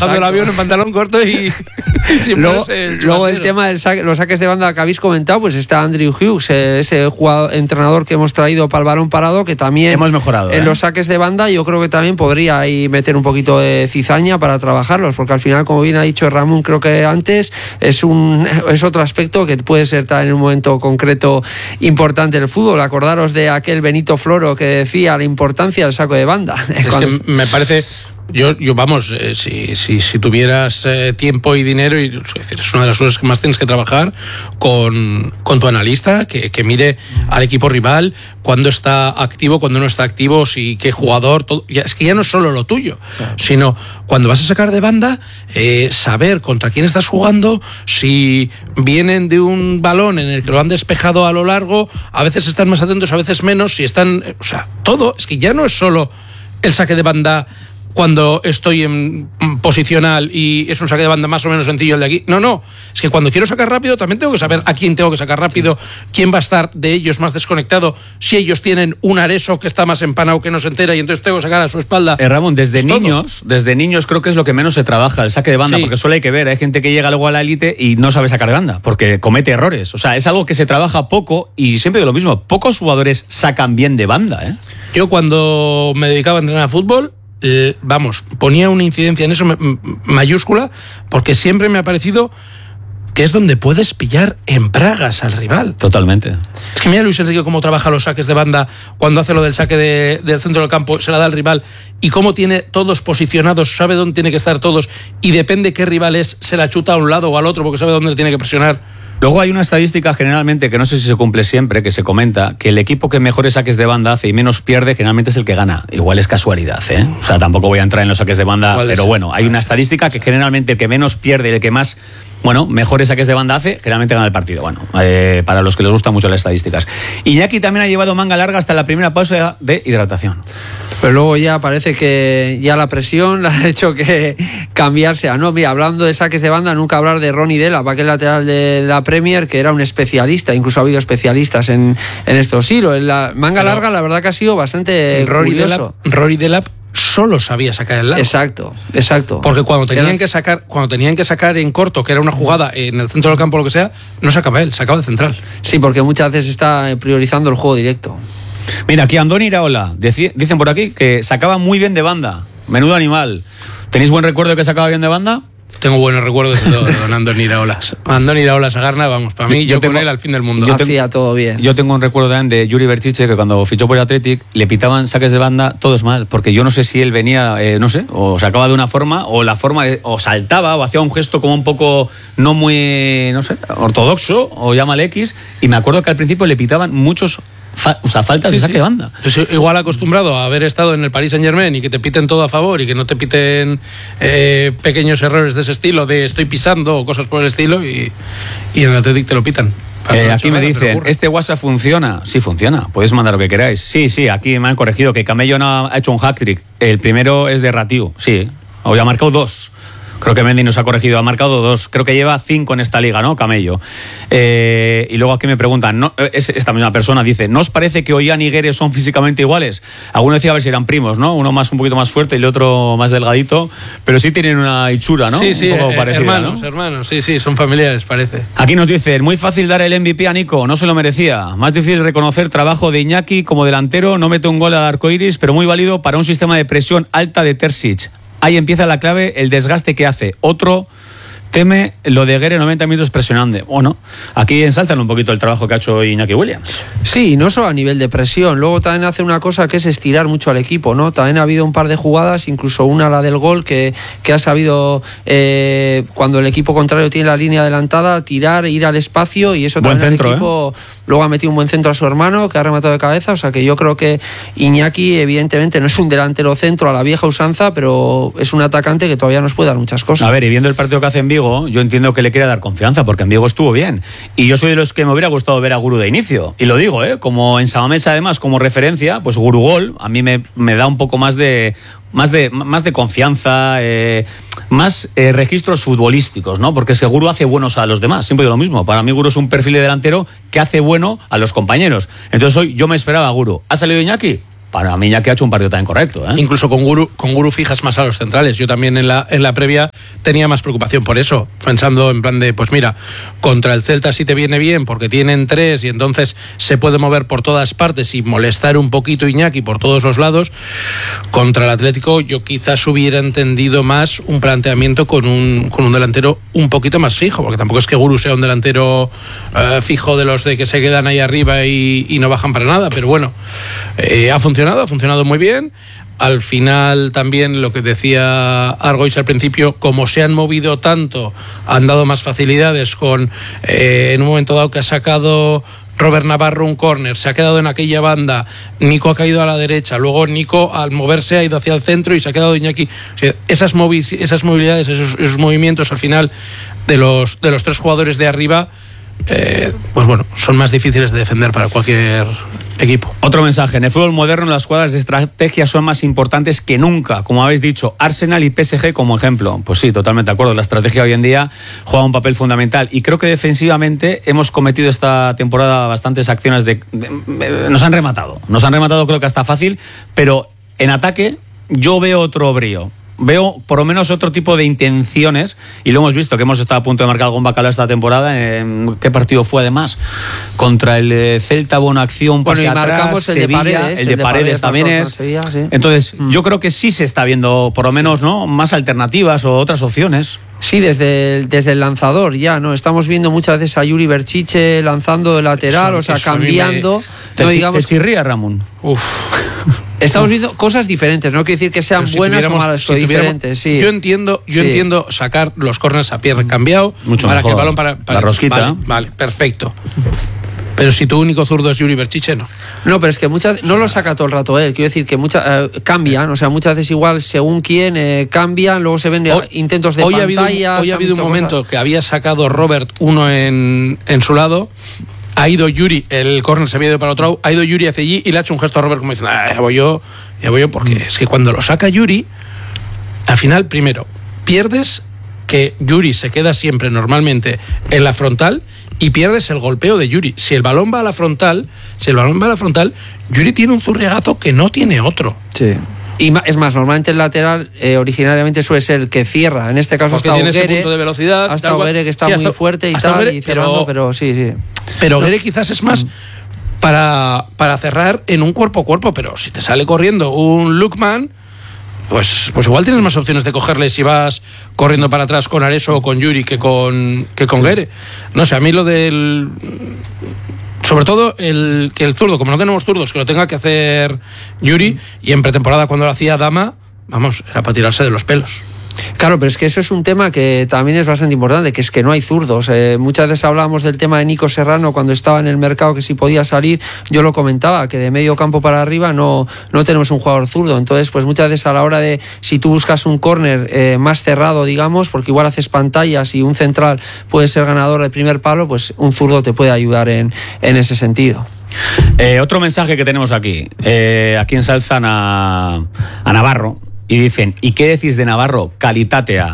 bajando del avión en pantalón corto y luego el tema de los saques de banda que habéis comentado, pues está Andrew Hughes, ese entrenador que hemos traído para el balón parado, que también hemos mejorado en los saques de banda. Yo creo que también podría ahí meter un poquito de cizaña para trabajarlos, porque al final, como bien ha dicho Ramón, creo que antes es otro aspecto que puede ser en un momento concreto importante en el fútbol. Acordaros de aquel Benito Floro que decía la importancia del saco de banda. Es que me parece... Yo vamos, si tuvieras tiempo y dinero, es una de las cosas que más tienes que trabajar con tu analista, que mire al equipo rival, cuándo está activo, cuándo no está activo, si qué jugador, todo. Es que ya no es solo lo tuyo, claro, sino cuando vas a sacar de banda, saber contra quién estás jugando, si vienen de un balón en el que lo han despejado a lo largo, a veces están más atentos, a veces menos, si están... O sea, todo, es que ya no es solo el saque de banda cuando estoy en posicional y es un saque de banda más o menos sencillo el de aquí. No, es que cuando quiero sacar rápido también tengo que saber a quién tengo que sacar rápido, quién va a estar de ellos más desconectado, si ellos tienen un Areso que está más empanado que no se entera y entonces tengo que sacar a su espalda. Ramón, desde niños creo que es lo que menos se trabaja, el saque de banda, porque solo hay que ver, hay gente que llega luego a la élite y no sabe sacar de banda, porque comete errores. O sea, es algo que se trabaja poco y siempre digo lo mismo, pocos jugadores sacan bien de banda, Yo cuando me dedicaba a entrenar a fútbol, ponía una incidencia en eso mayúscula, porque siempre me ha parecido que es donde puedes pillar en bragas al rival. Totalmente. Es que mira Luis Enrique cómo trabaja los saques de banda, cuando hace lo del saque del centro del campo, se la da al rival, y cómo tiene todos posicionados, sabe dónde tiene que estar todos, y depende qué rival es, se la chuta a un lado o al otro, porque sabe dónde tiene que presionar. Luego hay una estadística generalmente, que no sé si se cumple siempre, que se comenta que el equipo que mejores saques de banda hace y menos pierde, generalmente es el que gana. Igual es casualidad, O sea, tampoco voy a entrar en los saques de banda, pero bueno, hay una estadística que generalmente el que menos pierde y el que más, mejores saques de banda hace, generalmente gana el partido. Para los que les gustan mucho las estadísticas. Iñaki también ha llevado manga larga hasta la primera pausa de hidratación. Pero luego ya parece que ya la presión la ha hecho que cambiarse a no. Mira, hablando de saques de banda, nunca hablar de Ronny Delap, aquel lateral de la Premier, que era un especialista, incluso ha habido especialistas en estos hilos. En la manga larga, la verdad que ha sido bastante curioso. Ronny Delap solo sabía sacar el largo. Exacto. Porque cuando tenían que sacar en corto, que era una jugada en el centro del campo o lo que sea, no sacaba él, sacaba de central. Sí, porque muchas veces está priorizando el juego directo. Mira, aquí Andoni Iraola, dicen por aquí que sacaba muy bien de banda. Menudo animal. ¿Tenéis buen recuerdo de que sacaba bien de banda? Tengo buenos recuerdos de todo, don Andoni Iraola. Andoni Iraola Sagarna, para mí, yo con él al fin del mundo. Hacía todo bien. Yo tengo un recuerdo también de Yuri Berchiche, que cuando fichó por el Athletic le pitaban saques de banda todos mal, porque yo no sé si él venía, o sacaba de una forma, o la forma o saltaba, o hacía un gesto como un poco no muy, ortodoxo, o llámale X, y me acuerdo que al principio le pitaban muchos faltas de saque de banda. Entonces, igual acostumbrado a haber estado en el Paris Saint-Germain y que te piten todo a favor y que no te piten pequeños errores de ese estilo, de estoy pisando o cosas por el estilo, y en el Athletic te lo pitan. Aquí me dicen, ¿este WhatsApp funciona? Sí, funciona, podéis mandar lo que queráis. Sí, aquí me han corregido que Camello no ha hecho un hat-trick. El primero es de Ratiu, sí, hoy ha marcado 2. Creo que Mendy nos ha corregido, ha marcado 2. Creo que lleva 5 en esta liga, ¿no? Camello. Y luego aquí me preguntan, esta misma persona dice, ¿no os parece que Ollán y Guedes son físicamente iguales? Alguno decía a ver si eran primos, ¿no? Uno un poquito más fuerte y el otro más delgadito, pero sí tienen una hechura, ¿no? Sí, un poco parecida, hermanos, sí, son familiares, parece. Aquí nos dicen, muy fácil dar el MVP a Nico, no se lo merecía. Más difícil reconocer trabajo de Iñaki como delantero, no mete un gol al arcoiris, pero muy válido para un sistema de presión alta de Terzic. Ahí empieza la clave, el desgaste que hace. Otro teme lo de Guerre 90 minutos presionando. Bueno, aquí ensaltan un poquito el trabajo que ha hecho Iñaki Williams. Sí, no solo a nivel de presión, luego también hace una cosa que es estirar mucho al equipo, ¿no? También ha habido un par de jugadas, incluso una, la del gol, que ha sabido, cuando el equipo contrario tiene la línea adelantada, tirar, ir al espacio, y eso buen también centro, el equipo luego ha metido un buen centro a su hermano, que ha rematado de cabeza. O sea que yo creo que Iñaki evidentemente no es un delantero centro a la vieja usanza, pero es un atacante que todavía nos puede dar muchas cosas. A ver, y viendo el partido que hace en Vigo, yo entiendo que le quiere dar confianza, porque en Vigo estuvo bien, y yo soy de los que me hubiera gustado ver a Guru de inicio, y lo digo, como en Samamesa además como referencia, pues Guru Gol a mí me da un poco más de confianza, más registros futbolísticos, ¿no? Porque ese Guru hace buenos a los demás, siempre digo lo mismo. Para mí Guru es un perfil de delantero que hace bueno a los compañeros. Entonces hoy yo me esperaba a Guru. ¿Ha salido Iñaki? para mí Iñaki ha hecho un partido tan correcto. Incluso con Guru fijas más a los centrales. Yo también en la previa tenía más preocupación por eso, pensando en plan de, pues mira, contra el Celta sí te viene bien porque tienen 3 y entonces se puede mover por todas partes y molestar un poquito Iñaki por todos los lados. Contra el Atlético yo quizás hubiera entendido más un planteamiento con un delantero un poquito más fijo, porque tampoco es que Guru sea un delantero fijo de los de que se quedan ahí arriba y no bajan para nada, pero bueno, ha funcionado muy bien. Al final también lo que decía Argois al principio, como se han movido tanto, han dado más facilidades con en un momento dado que ha sacado Robert Navarro un córner, se ha quedado en aquella banda, Nico ha caído a la derecha, luego Nico al moverse ha ido hacia el centro y se ha quedado Iñaki. O sea, esas movilidades, esos movimientos al final de los 3 jugadores de arriba, pues bueno, son más difíciles de defender para cualquier equipo. Otro mensaje: en el fútbol moderno las jugadas de estrategia son más importantes que nunca, como habéis dicho, Arsenal y PSG como ejemplo. Pues sí, totalmente de acuerdo, la estrategia hoy en día juega un papel fundamental y creo que defensivamente hemos cometido esta temporada bastantes acciones nos han rematado, creo que hasta fácil, pero en ataque yo veo otro brío. Veo por lo menos otro tipo de intenciones y lo hemos visto, que hemos estado a punto de marcar algún bacalao esta temporada. ¿Qué partido fue además? Contra el Celta, buena acción, pase atrás, marcamos el Sevilla, el de Paredes también es. Sevilla, sí. Entonces, yo creo que sí se está viendo por lo menos, ¿no?, más alternativas o otras opciones. Sí, desde el lanzador ya, ¿no? Estamos viendo muchas veces a Yuri Berchiche lanzando de lateral, cambiando. ¿Te chirría, Ramón? Estamos viendo cosas diferentes, no quiere decir que sean buenas o malas, pero diferentes, sí. Yo entiendo sacar los córners a pie cambiado mucho para mejor, que el balón para la rosquita. Vale, perfecto. Pero si tu único zurdo es Yuri Berchiche, no. No, pero es que no lo saca todo el rato él. Quiero decir que cambian, o sea, muchas veces igual según quién cambian, luego se ven intentos de pantalla. Hoy ha habido un momento que había sacado Robert uno en su lado. Ha ido Yuri, el córner se había ido para otro lado, ha ido Yuri hacia allí y le ha hecho un gesto a Robert como diciendo, ya voy yo, porque es que cuando lo saca Yuri, al final, primero, pierdes que Yuri se queda siempre normalmente en la frontal y pierdes el golpeo de Yuri. Si el balón va a la frontal, Yuri tiene un zurriagazo que no tiene otro. Sí. Y es más, normalmente el lateral originariamente suele ser el que cierra. En este caso porque está tiene Oguere, ese punto de velocidad. hasta Oguere, que está muy fuerte y tal, Oguere, y cerrando, pero sí. Pero Oguere quizás es más para cerrar en un cuerpo a cuerpo, pero si te sale corriendo un Lookman, pues igual tienes más opciones de cogerle si vas corriendo para atrás con Areso o con Yuri que con Oguere. No sé, a mí lo del... Sobre todo que el zurdo, como no tenemos zurdos, que lo tenga que hacer Yuri, y en pretemporada cuando lo hacía Dama, vamos, era para tirarse de los pelos. Claro, pero es que eso es un tema que también es bastante importante, que es que no hay zurdos. Muchas veces hablábamos del tema de Nico Serrano cuando estaba en el mercado, que si podía salir, yo lo comentaba, que de medio campo para arriba no tenemos un jugador zurdo. Entonces, pues muchas veces a la hora de, si tú buscas un córner más cerrado, digamos, porque igual haces pantallas y un central puede ser ganador de primer palo, pues un zurdo te puede ayudar en ese sentido. Otro mensaje que tenemos aquí ensalzan a Navarro. Y dicen, ¿y qué decís de Navarro? Calitatea.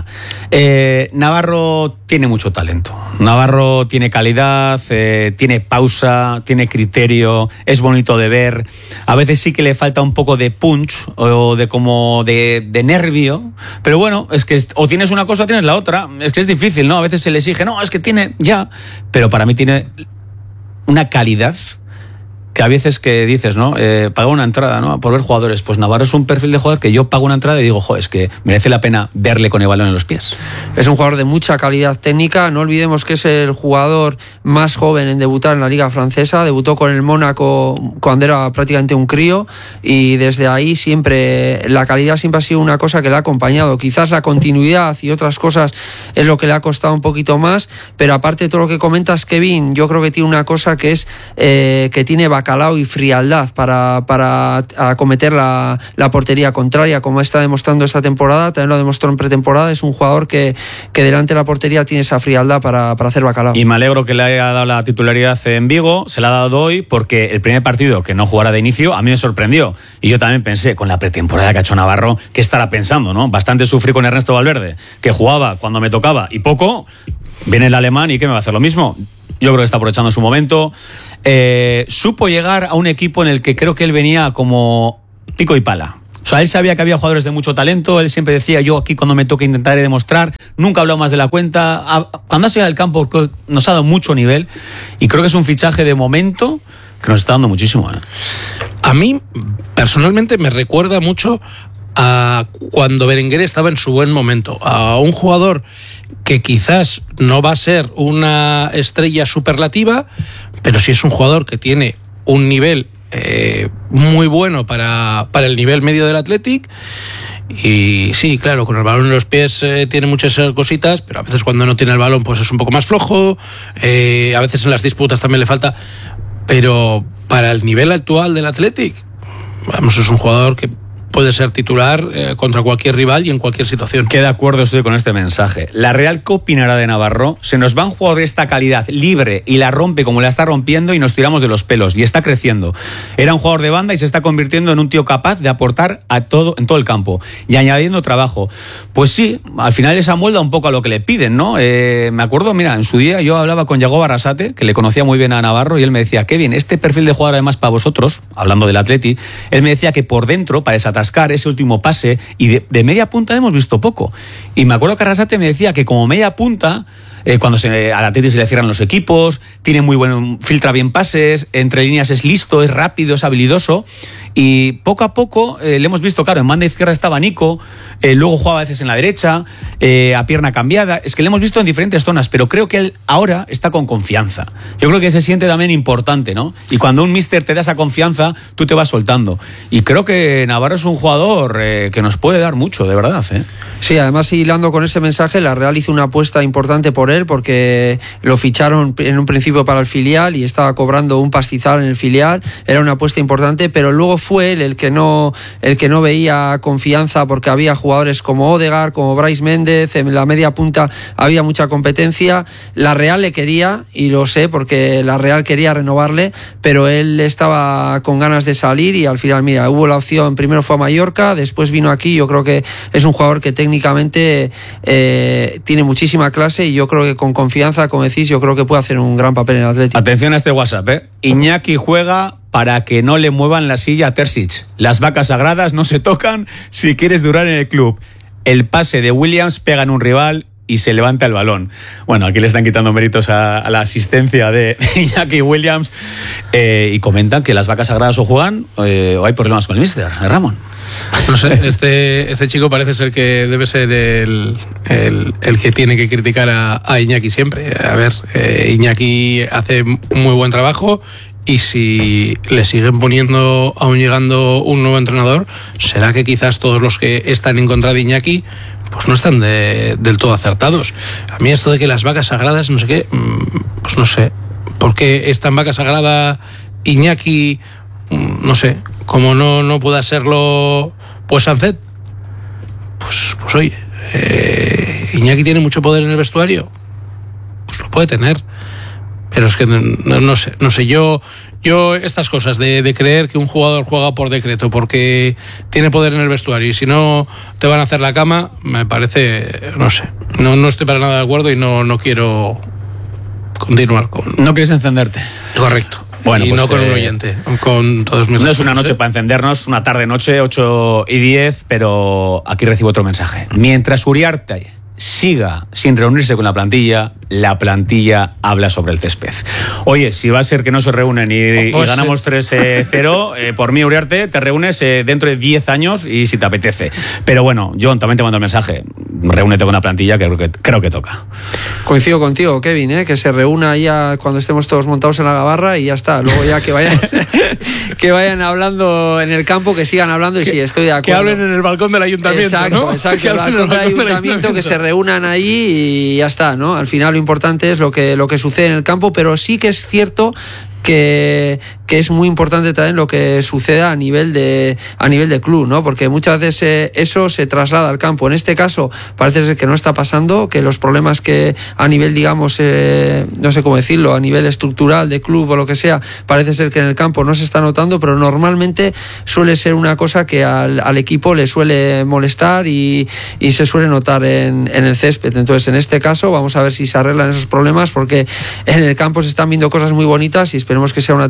Navarro tiene mucho talento. Navarro tiene calidad, tiene pausa, tiene criterio, es bonito de ver. A veces sí que le falta un poco de punch o de nervio. Pero bueno, es que o tienes una cosa o tienes la otra. Es que es difícil, ¿no? A veces se le exige, no, es que tiene ya. Pero para mí tiene una calidad que a veces que dices, ¿no? Pago una entrada, ¿no?, por ver jugadores. Pues Navarro es un perfil de jugador que yo pago una entrada y digo, es que merece la pena verle con el balón en los pies. Es un jugador de mucha calidad técnica. No olvidemos que es el jugador más joven en debutar en la Liga Francesa. Debutó con el Mónaco cuando era prácticamente un crío y desde ahí siempre la calidad siempre ha sido una cosa que le ha acompañado. Quizás la continuidad y otras cosas es lo que le ha costado un poquito más, pero aparte de todo lo que comentas, Kevin, yo creo que tiene una cosa que es que tiene bacalao y frialdad para acometer la portería contraria, como está demostrando esta temporada. También lo demostró en pretemporada. Es un jugador que delante de la portería tiene esa frialdad para hacer bacalao. Y me alegro que le haya dado la titularidad en Vigo. Se la ha dado hoy porque el primer partido que no jugara de inicio a mí me sorprendió, y yo también pensé, con la pretemporada que ha hecho Navarro, ¿qué estará pensando, no? Bastante sufrí con Ernesto Valverde, que jugaba cuando me tocaba y poco. Viene el alemán y ¿qué me va a hacer? Lo mismo. Yo creo que está aprovechando su momento. Supo llegar a un equipo en el que creo que él venía como pico y pala. O sea, él sabía que había jugadores de mucho talento, él siempre decía, yo aquí cuando me toque intentaré demostrar, nunca ha hablado más de la cuenta. Cuando ha salido del campo nos ha dado mucho nivel y creo que es un fichaje de momento que nos está dando muchísimo. A mí, personalmente, me recuerda mucho a cuando Berenguer estaba en su buen momento, a un jugador que quizás no va a ser una estrella superlativa, pero sí es un jugador que tiene un nivel muy bueno para el nivel medio del Athletic. Y sí, claro, con el balón en los pies tiene muchas cositas, pero a veces cuando no tiene el balón pues es un poco más flojo, a veces en las disputas también le falta, pero para el nivel actual del Athletic, vamos, es un jugador que puede ser titular contra cualquier rival y en cualquier situación. Qué de acuerdo estoy con este mensaje. La Real, ¿qué opinará de Navarro? Se nos va un jugador de esta calidad libre y la rompe como la está rompiendo y nos tiramos de los pelos y está creciendo. Era un jugador de banda y se está convirtiendo en un tío capaz de aportar en todo el campo y añadiendo trabajo. Pues sí, al final esa amolda un poco a lo que le piden, ¿no? Me acuerdo, mira, en su día yo hablaba con Yago Arrasate, que le conocía muy bien a Navarro, y él me decía, qué bien, este perfil de jugador además para vosotros, hablando del Atleti, él me decía que por dentro, para desatascar ese último pase, y de media punta hemos visto poco. Y me acuerdo que Arrasate me decía que como media punta, cuando al Atleti se le cierran los equipos, tiene muy buen, filtra bien pases, entre líneas es listo, es rápido, es habilidoso, y poco a poco le hemos visto, claro, en banda izquierda estaba Nico, luego jugaba a veces en la derecha, a pierna cambiada, es que le hemos visto en diferentes zonas, pero creo que él ahora está con confianza. Yo creo que se siente también importante, ¿no? Y cuando un míster te da esa confianza, tú te vas soltando. Y creo que Navarro es un jugador que nos puede dar mucho, de verdad, ¿eh? Sí, además, hilando con ese mensaje, la Real hizo una apuesta importante por él, porque lo ficharon en un principio para el filial y estaba cobrando un pastizal en el filial, era una apuesta importante, pero luego fue él el que no veía confianza, porque había jugadores como Odegaard, como Brais Méndez, en la media punta había mucha competencia. La Real le quería, y lo sé porque la Real quería renovarle, pero él estaba con ganas de salir y al final, mira, hubo la opción, primero fue a Mallorca, después vino aquí. Yo creo que es un jugador que técnicamente tiene muchísima clase y yo creo que con confianza, como decís, yo creo que puede hacer un gran papel en el Atlético. Atención a este WhatsApp, Iñaki juega para que no le muevan la silla a Terzic. Las vacas sagradas no se tocan si quieres durar en el club. El pase de Williams pega en un rival y se levanta el balón. Bueno, aquí le están quitando méritos a la asistencia de Iñaki Williams, y comentan que las vacas sagradas o juegan o hay problemas con el míster, Ramón. No sé, este chico parece ser que debe ser el que tiene que criticar a Iñaki siempre. A ver, Iñaki hace muy buen trabajo, y si le siguen poniendo, aún llegando un nuevo entrenador, será que quizás todos los que están en contra de Iñaki pues no están del todo acertados. A mí esto de que las vacas sagradas, no sé qué, pues no sé. ¿Por qué es tan vaca sagrada Iñaki? No sé, como no pueda serlo pues Sancet. Pues oye, Iñaki tiene mucho poder en el vestuario, pues lo puede tener, pero es que no sé, yo estas cosas de creer que un jugador juega por decreto porque tiene poder en el vestuario y si no te van a hacer la cama, me parece, no sé, no estoy para nada de acuerdo y no quiero continuar con... No quieres encenderte. Correcto. Bueno, y pues, no con un oyente, con todos mis... No es una noche para encendernos, una tarde-noche, 8:10, pero aquí recibo otro mensaje. Mientras Uriarte siga sin reunirse con la plantilla habla sobre el césped. Oye, si va a ser que no se reúnen y ganamos 3-0, por mí, Uriarte, te reúnes dentro de 10 años y si te apetece. Pero bueno, John, también te mando el mensaje. Reúnete con la plantilla, que creo que toca. Coincido contigo, Kevin, que se reúna ya cuando estemos todos montados en la gabarra y ya está. Luego ya que vayan hablando en el campo, que sigan hablando, y sí, estoy de acuerdo. Que hablen en el balcón del ayuntamiento, exacto, ¿no? Exacto, el balcón del ayuntamiento, que se reúnan ahí y ya está, ¿no? Al final lo importante es lo que sucede en el campo, pero sí que es cierto que es muy importante también lo que suceda a nivel de club, ¿no? Porque muchas veces eso se traslada al campo. En este caso parece ser que no está pasando, que los problemas que a nivel, digamos, no sé cómo decirlo, a nivel estructural de club o lo que sea, parece ser que en el campo no se está notando, pero normalmente suele ser una cosa que al equipo le suele molestar y se suele notar en el césped. Entonces, en este caso vamos a ver si se arreglan esos problemas, porque en el campo se están viendo cosas muy bonitas y esperemos que sea una temporada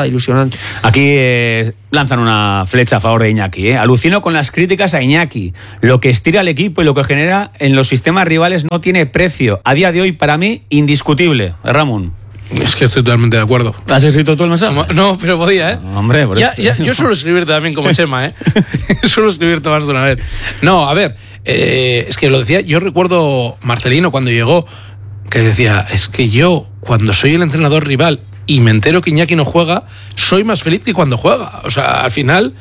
ilusionante. Aquí lanzan una flecha a favor de Iñaki. Alucino con las críticas a Iñaki. Lo que estira al equipo y lo que genera en los sistemas rivales no tiene precio. A día de hoy, para mí, indiscutible. Ramón. Es que estoy totalmente de acuerdo. ¿Has escrito tú el mensaje? No, pero podía, ¿eh? Hombre, por eso. Yo suelo escribir también como Chema, ¿eh? Suelo escribirte más de una vez. No, a ver, es que lo decía, yo recuerdo Marcelino cuando llegó, que decía, es que yo, cuando soy el entrenador rival y me entero que Iñaki no juega, soy más feliz que cuando juega. O sea, al final,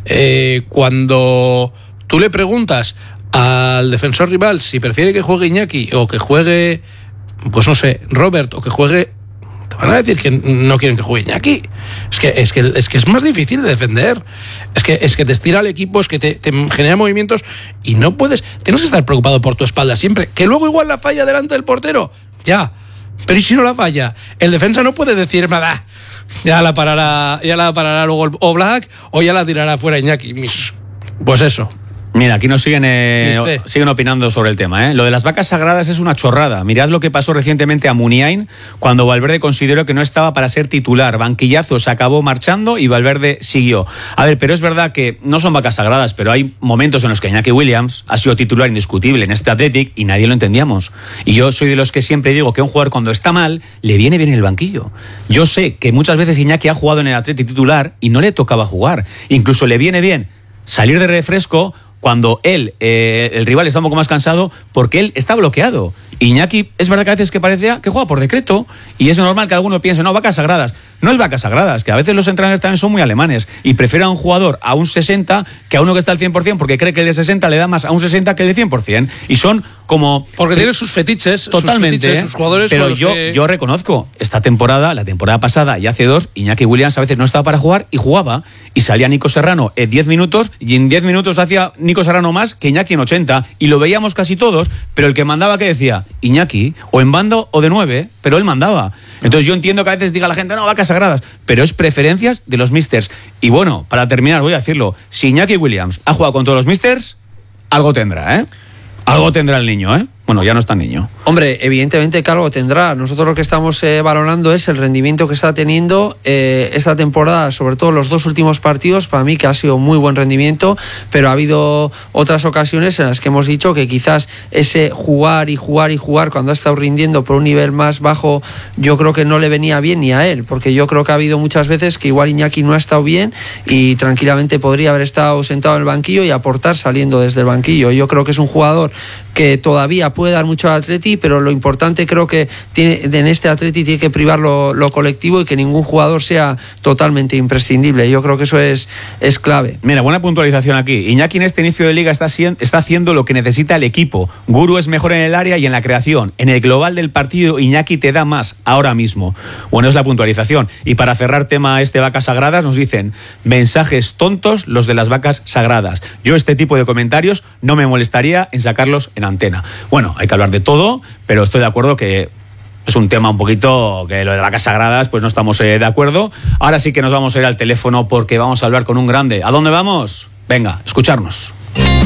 cuando tú le preguntas al defensor rival si prefiere que juegue Iñaki o que juegue, pues no sé, Robert, o que juegue, te van a decir que no quieren que juegue Iñaki. Es que es más difícil de defender. Es que te estira el equipo, es que te genera movimientos y no puedes. Tienes que estar preocupado por tu espalda siempre. Que luego igual la falla delante del portero, ya. Pero ¿y si no la falla? El defensa no puede decir nada. Ya la parará luego el Oblak o ya la tirará fuera Iñaki. Pues eso. Mira, aquí nos siguen opinando sobre el tema. Lo de las vacas sagradas es una chorrada. Mirad lo que pasó recientemente a Muniain cuando Valverde consideró que no estaba para ser titular. Banquillazo, se acabó marchando y Valverde siguió. A ver, pero es verdad que no son vacas sagradas, pero hay momentos en los que Iñaki Williams ha sido titular indiscutible en este Athletic y nadie lo entendíamos. Y yo soy de los que siempre digo que un jugador cuando está mal le viene bien el banquillo. Yo sé que muchas veces Iñaki ha jugado en el Athletic titular y no le tocaba jugar. Incluso le viene bien salir de refresco cuando el rival está un poco más cansado, porque él está bloqueado. Iñaki, es verdad que a veces que parecía que juega por decreto, y es normal que alguno piense, no, vacas sagradas. No es vacas sagradas, que a veces los entrenadores también son muy alemanes, y prefieren a un jugador a un 60 que a uno que está al 100%, porque cree que el de 60 le da más a un 60 que el de 100%. Y son como... Porque tiene sus fetiches. Totalmente. Sus fetiches, sus jugadores. Pero yo reconozco, esta temporada, la temporada pasada y hace 2, Iñaki Williams a veces no estaba para jugar y jugaba, y salía Nico Serrano en 10 minutos, y en 10 minutos hacía Nico Serrano más que Iñaki en 80, y lo veíamos casi todos, pero el que mandaba, ¿qué decía? Iñaki, o en bando o de 9, pero él mandaba. Entonces yo entiendo que a veces diga la gente, no, vacas sagradas, pero es preferencias de los misters. Y bueno, para terminar voy a decirlo, si Iñaki Williams ha jugado con todos los misters, algo tendrá, ¿eh? Algo tendrá el niño, ¿eh? Bueno, ya no es tan niño. Hombre, evidentemente que algo tendrá. Nosotros lo que estamos valorando es el rendimiento que está teniendo esta temporada, sobre todo los 2 últimos partidos, para mí que ha sido muy buen rendimiento, pero ha habido otras ocasiones en las que hemos dicho que quizás ese jugar cuando ha estado rindiendo por un nivel más bajo, yo creo que no le venía bien ni a él, porque yo creo que ha habido muchas veces que igual Iñaki no ha estado bien y tranquilamente podría haber estado sentado en el banquillo y aportar saliendo desde el banquillo. Yo creo que es un jugador que todavía puede dar mucho al Atleti, pero lo importante creo que en este Atleti tiene que privar lo colectivo y que ningún jugador sea totalmente imprescindible. Yo creo que eso es clave. Mira, buena puntualización aquí. Iñaki en este inicio de liga está haciendo lo que necesita el equipo. Guru es mejor en el área y en la creación. En el global del partido, Iñaki te da más ahora mismo. Bueno, es la puntualización. Y para cerrar tema vacas sagradas, nos dicen mensajes tontos los de las vacas sagradas. Yo este tipo de comentarios no me molestaría en sacarlos en antena. Bueno, hay que hablar de todo, pero estoy de acuerdo que es un tema un poquito que lo de vacas sagradas pues no estamos de acuerdo. Ahora sí que nos vamos a ir al teléfono porque vamos a hablar con un grande. ¿A dónde vamos? Venga, escucharnos.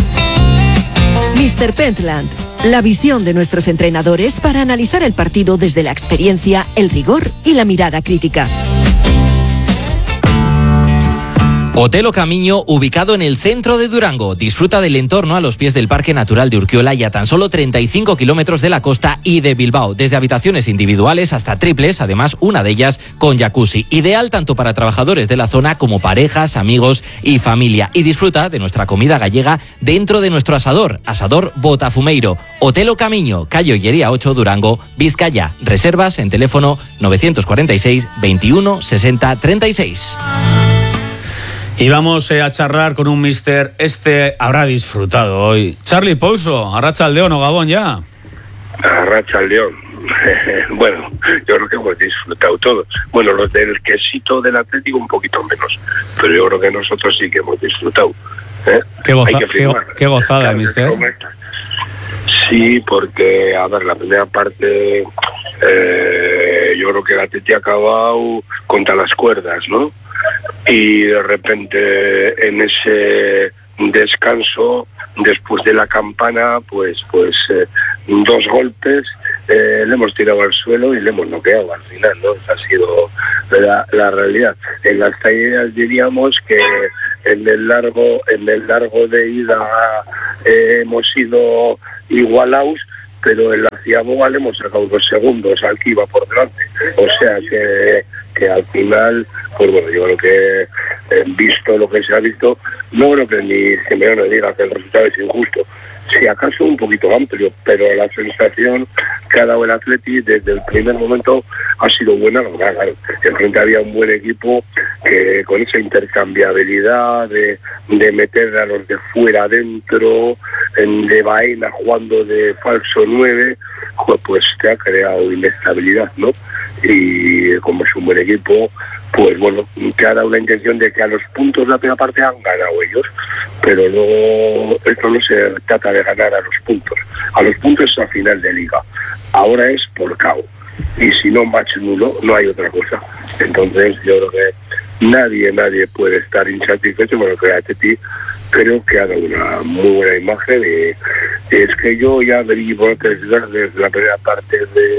Mr. Pentland, la visión de nuestros entrenadores para analizar el partido desde la experiencia, el rigor y la mirada crítica. Hotel O Camiño, ubicado en el centro de Durango. Disfruta del entorno a los pies del Parque Natural de Urquiola y a tan solo 35 kilómetros de la costa y de Bilbao. Desde habitaciones individuales hasta triples, además una de ellas con jacuzzi. Ideal tanto para trabajadores de la zona como parejas, amigos y familia. Y disfruta de nuestra comida gallega dentro de nuestro asador. Asador Botafumeiro. Hotel O Camiño, calle Ollería 8, Durango, Vizcaya. Reservas en teléfono 946 21 60 36. Y vamos a charlar con un mister, habrá disfrutado hoy. Charlie Pouso, Arratsaldeon o Gabón ya. Arratsaldeon. Bueno, yo creo que hemos disfrutado todos. Bueno, los del quesito del Atlético un poquito menos, pero yo creo que nosotros sí que hemos disfrado. Qué gozada, mister. Sí, porque, a ver, la primera parte yo creo que el Atlético ha acabado contra las cuerdas, ¿no? Y de repente en ese descanso después de la campana pues 2 golpes le hemos tirado al suelo y le hemos noqueado al final, ¿no? Ha sido la realidad. En las talleras diríamos que en el largo de ida hemos sido igualados, pero en la Ciaboga le hemos sacado 2 segundos al que iba por delante. O sea que al final, pues bueno, yo creo que visto lo que se ha visto, no creo que ni Simeone diga que el resultado es injusto. Si acaso un poquito amplio, pero la sensación que ha dado el Atleti desde el primer momento ha sido buena. Enfrente había un buen equipo que con esa intercambiabilidad de meter a los de fuera adentro, de Baena jugando de falso 9, pues te ha creado inestabilidad, ¿no? Y como es un buen equipo, pues bueno, te ha dado la intención de que a los puntos de la primera parte han ganado ellos, pero luego esto no se trata de ganar a los puntos es a final de liga, ahora es por KO, y si no match nulo no hay otra cosa. Entonces yo creo que nadie puede estar insatisfecho. Bueno, que Atleti creo que ha dado una muy buena imagen, y es que yo ya verí desde la primera parte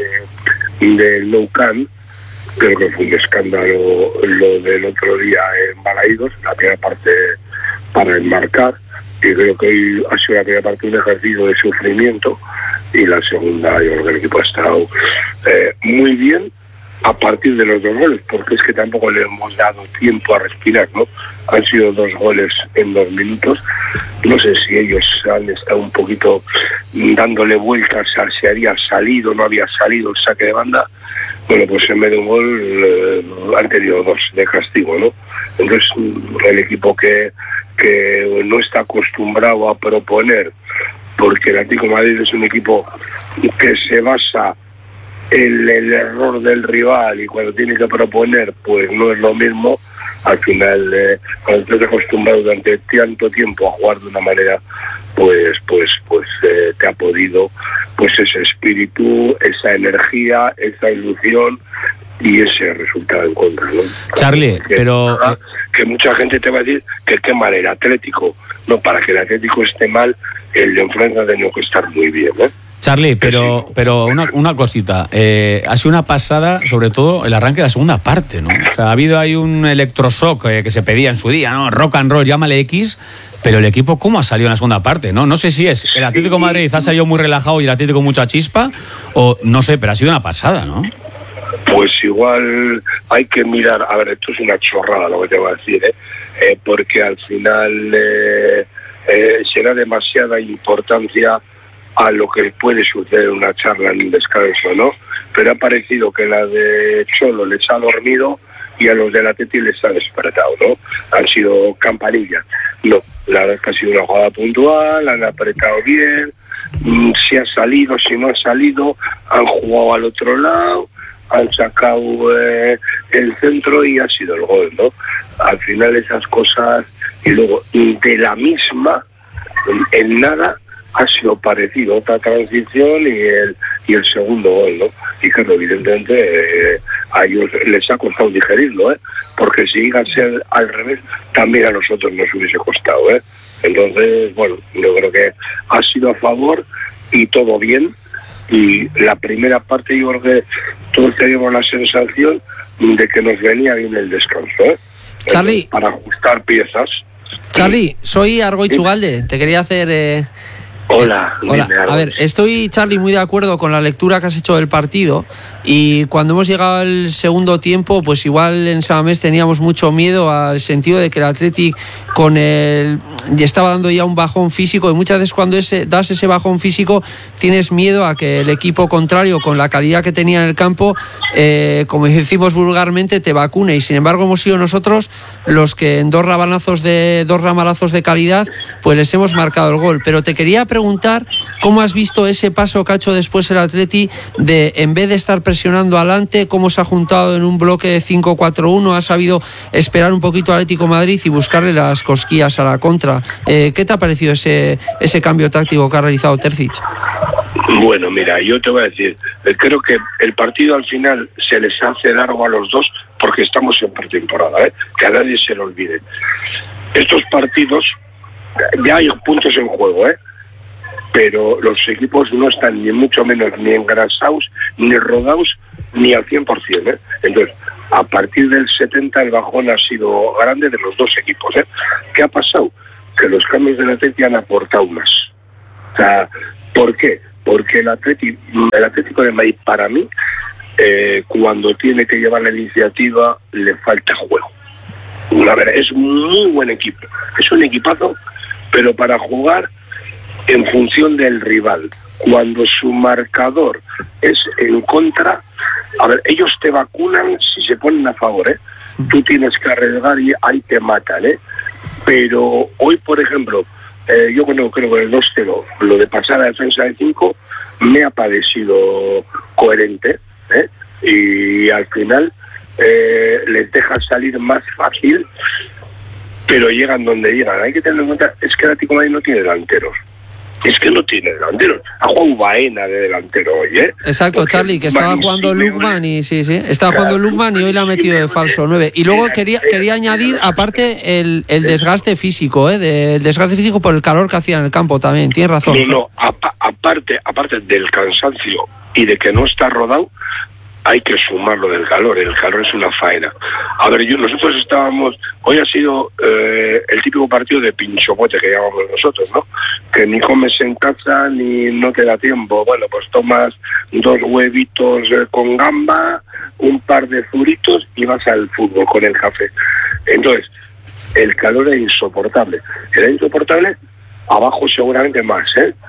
del Nou Camp. Creo que fue un escándalo lo del otro día en Balaídos, la primera parte para enmarcar, y creo que hoy ha sido la primera parte un ejercicio de sufrimiento, y la segunda yo creo que el equipo ha estado muy bien a partir de los 2 goles, porque es que tampoco le hemos dado tiempo a respirar, ¿no? Han sido 2 goles en 2 minutos. No sé si ellos han estado un poquito dándole vueltas a si había salido o no había salido el saque de banda. Bueno, pues en vez de un gol han tenido 2 de castigo, ¿no? Entonces el equipo que no está acostumbrado a proponer, porque el Atlético de Madrid es un equipo que se basa en el error del rival, y cuando tiene que proponer pues no es lo mismo. Al final cuando estás acostumbrado durante tanto tiempo a jugar de una manera, pues te ha podido pues ese espíritu, esa energía, esa ilusión y ese resultado en contra, ¿no? Charlie, pero que mucha gente te va a decir que qué mal el Atlético. No, para que el Atlético esté mal, el de enfrente ha tenido que estar muy bien, ¿eh? Charlie, pero una cosita. Ha sido una pasada, sobre todo el arranque de la segunda parte, ¿no? O sea, ha habido ahí un electroshock que se pedía en su día, ¿no? Rock and roll, llámale X, pero el equipo, ¿cómo ha salido en la segunda parte, no? No sé si es el Atlético de Madrid ha salido muy relajado y el Atlético mucha chispa, o no sé, pero ha sido una pasada, ¿no? Pues igual hay que mirar, a ver, esto es una chorrada lo que te voy a decir, porque al final se da demasiada importancia a lo que puede suceder en una charla en un descanso, ¿no? Pero ha parecido que la de Cholo les ha dormido y a los del Atleti les ha despertado, ¿no? Han sido campanillas. No, la verdad es que ha sido una jugada puntual, han apretado bien, si ha salido, si no ha salido, han jugado al otro lado, han sacado el centro y ha sido el gol, ¿no? Al final esas cosas, y luego de la misma, en nada, ha sido parecido otra transición y el segundo gol, ¿no? Y que evidentemente a ellos les ha costado digerirlo, porque si iba a ser al revés, también a nosotros nos hubiese costado, Entonces, bueno, yo creo que ha sido a favor y todo bien. Y la primera parte yo creo que todos teníamos la sensación de que nos venía bien el descanso, Charlie, para ajustar piezas. Charlie, soy Argoy Chugalde, te quería hacer... Hola. A ver, estoy, Charlie, muy de acuerdo con la lectura que has hecho del partido, y cuando hemos llegado al segundo tiempo, pues igual en Samamés teníamos mucho miedo al sentido de que el Athletic ya estaba dando ya un bajón físico, y muchas veces cuando das ese bajón físico tienes miedo a que el equipo contrario, con la calidad que tenía en el campo, como decimos vulgarmente, te vacune, y sin embargo hemos sido nosotros los que en dos ramalazos de calidad pues les hemos marcado el gol. Pero te quería preguntar cómo has visto ese paso que ha hecho después el Atleti de, en vez de estar presionando adelante, cómo se ha juntado en un bloque de 5-4-1, ha sabido esperar un poquito al Atlético de Madrid y buscarle las cosquillas a la contra. ¿Qué te ha parecido ese cambio táctico que ha realizado Terzic? Bueno, mira, yo te voy a decir, creo que el partido al final se les hace largo a los dos porque estamos en pretemporada, que a nadie se lo olvide. Estos partidos ya hay puntos en juego, pero los equipos no están ni mucho menos ni engrasados, ni rodados, ni al 100%, Entonces, A partir del 70 el bajón ha sido grande de los dos equipos. ¿Qué ha pasado? Que los cambios del Atleti han aportado más. O sea, ¿por qué? Porque el Atlético de Madrid, para mí, cuando tiene que llevar la iniciativa, le falta juego. La verdad, es muy buen equipo. Es un equipazo, pero para jugar en función del rival. Cuando su marcador es en contra, a ver, ellos te vacunan si se ponen a favor, Tú tienes que arriesgar y ahí te matan, Pero hoy, por ejemplo, yo creo que el 2-0, lo de pasar a defensa de 5, me ha parecido coherente, y al final les deja salir más fácil, pero llegan donde llegan. Hay que tener en cuenta, es que el Atlético de Madrid no tiene delanteros. Es que no tiene delanteros. Ha jugado Baena de delantero hoy, Exacto, porque Charlie, que estaba jugando Lukman y estaba jugando Lukman y hoy le ha metido de falso 9. Y luego quería añadir, aparte, el desgaste físico, el desgaste físico por el calor que hacía en el campo también. Tienes razón. No, aparte del cansancio y de que no está rodado, hay que sumarlo del calor. El calor es una faena. A ver, nosotros estábamos... Hoy ha sido el típico partido de pinchopote que llamamos nosotros, ¿no? Que ni comes en casa ni no te da tiempo. Bueno, pues tomas 2 huevitos con gamba, un par de zuritos y vas al fútbol con el café. Entonces, el calor es insoportable. Era insoportable, abajo seguramente más,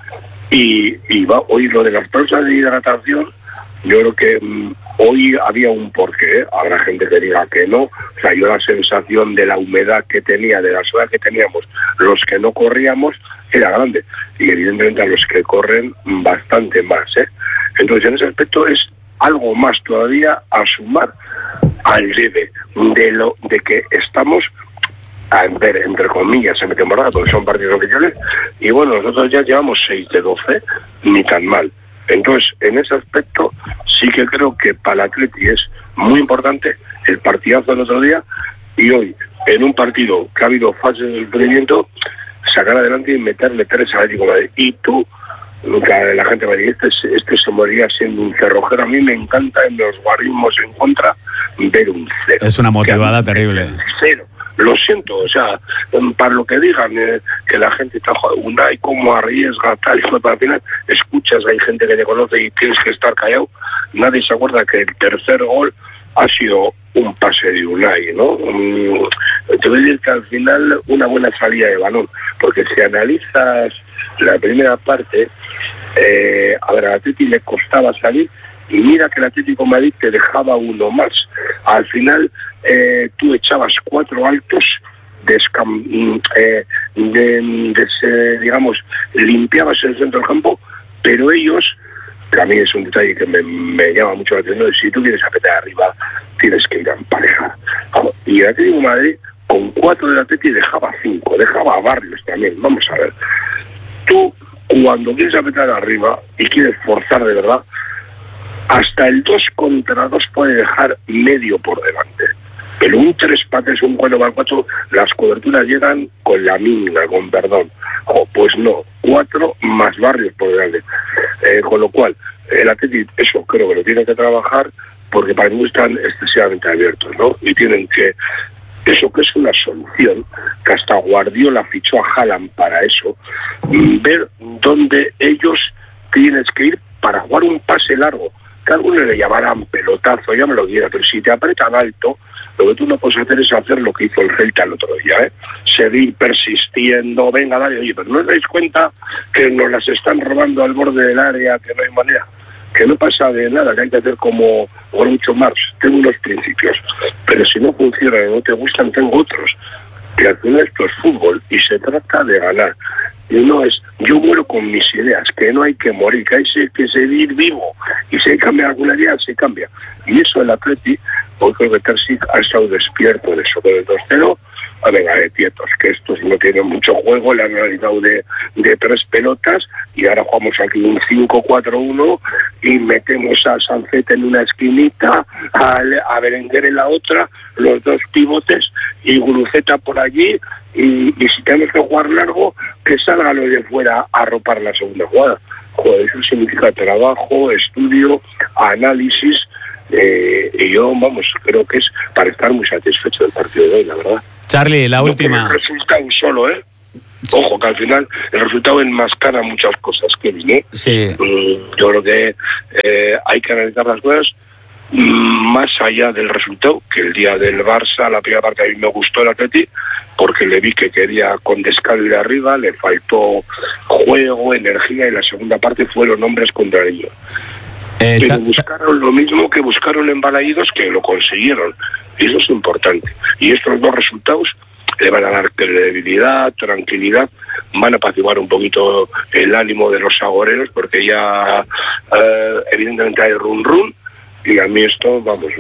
Y hoy lo de las pausas de hidratación, yo creo que hoy había un porqué, habrá gente que diga que no. O sea, yo la sensación de la humedad que tenía, de la soledad que teníamos los que no corríamos, era grande. Y evidentemente a los que corren, bastante más, Entonces, en ese aspecto es algo más todavía a sumar al debe de que estamos, a ver, entre comillas, en temporada, porque son partidos oficiales, y bueno, nosotros ya llevamos 6 de 12, ni tan mal. Entonces, en ese aspecto, sí que creo que para el Atleti es muy importante el partidazo del otro día, y hoy, en un partido que ha habido fases del emprendimiento, sacar adelante y meterle 3 al Atlético de Madrid. Y tú, la gente va a decir, este se moriría siendo un cerrojero. A mí me encanta en los guarismos en contra ver un 0. Es una motivada terrible. 0. Lo siento, o sea, para lo que digan, que la gente está Unai como arriesga, tal, y al final escuchas, hay gente que te conoce y tienes que estar callado. Nadie se acuerda que el tercer gol ha sido un pase de Unai, ¿no? Te voy a decir que al final una buena salida de balón, porque si analizas la primera parte, a ver, a Atleti le costaba salir, y mira que el Atlético de Madrid te dejaba uno más. Al final tú echabas 4 altos, digamos, limpiabas el centro del campo, pero ellos, que a mí es un detalle que me llama mucho la atención, si tú quieres apretar arriba, tienes que ir a emparejar. Y el Atlético de Madrid, con 4 del Atlético, dejaba 5, dejaba a Barrios también. Vamos a ver, tú cuando quieres apretar arriba y quieres forzar de verdad, hasta el 2 contra 2 puede dejar medio por delante. Pero un 3-4, un 4-4, las coberturas llegan con la mínima, con perdón. Pues no, 4 más Barrios por delante. Con lo cual, el Atlético, eso creo que lo tiene que trabajar, porque para mí están excesivamente abiertos, ¿no? Y tienen que... Eso que es una solución, que hasta Guardiola fichó a Haaland para eso, ver dónde ellos tienes que ir para jugar un pase largo, que algunos le llamarán pelotazo, ya me lo diera, pero si te apretan alto, lo que tú no puedes hacer es hacer lo que hizo el Celta el otro día, seguir persistiendo, venga, dale, oye, pero ¿no os dais cuenta que nos las están robando al borde del área, que no hay manera? Que no pasa de nada, que hay que hacer como Groucho Marx, tengo unos principios, pero si no funcionan o no te gustan, tengo otros, que al final esto es fútbol y se trata de ganar. Y no es, yo muero con mis ideas, que no hay que morir, que hay que seguir vivo, y si hay que cambiar alguna idea, se cambia. Y eso el Atleti, hoy creo que Terzic ha estado despierto de eso, con el 2-0, venga, tietos, que estos no tienen mucho juego, le han realizado de 3 pelotas, y ahora jugamos aquí un 5-4-1, y metemos a Sancet en una esquinita, a Berenguer en la otra, los 2 pivotes, y Guruceta por allí, y si tenemos que jugar largo, que salga lo de fuera a arropar la segunda jugada. Joder, eso significa trabajo, estudio, análisis, Y yo, vamos, creo que es para estar muy satisfecho del partido de hoy, la verdad. Charlie, la última. El resultado solo, Ojo, que al final el resultado enmascara muchas cosas, Kevin, ¿eh? Sí. Yo creo que hay que analizar las cosas más allá del resultado, que el día del Barça, la primera parte a mí me gustó el Atleti, porque le vi que quería con descaro ir arriba, le faltó juego, energía, y la segunda parte fueron hombres contra ellos. Pero buscaron lo mismo que buscaron en Balaídos, que lo consiguieron, y eso es importante. Y estos dos resultados le van a dar credibilidad, tranquilidad, van a apaciguar un poquito el ánimo de los agoreros, porque ya evidentemente hay run, y a mí esto, vamos,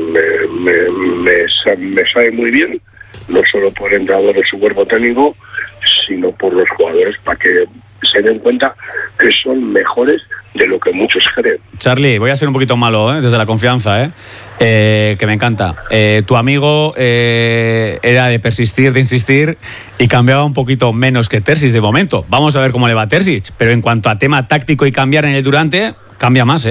me sabe muy bien, no solo por el entrenador de su cuerpo técnico, sino por los jugadores, para que se den cuenta que son mejores de lo que muchos creen. Charlie, voy a ser un poquito malo, desde la confianza, que me encanta. Tu amigo era de persistir, de insistir, y cambiaba un poquito menos que Terzic de momento. Vamos a ver cómo le va a Terzic, pero en cuanto a tema táctico y cambiar en el Durante, cambia más,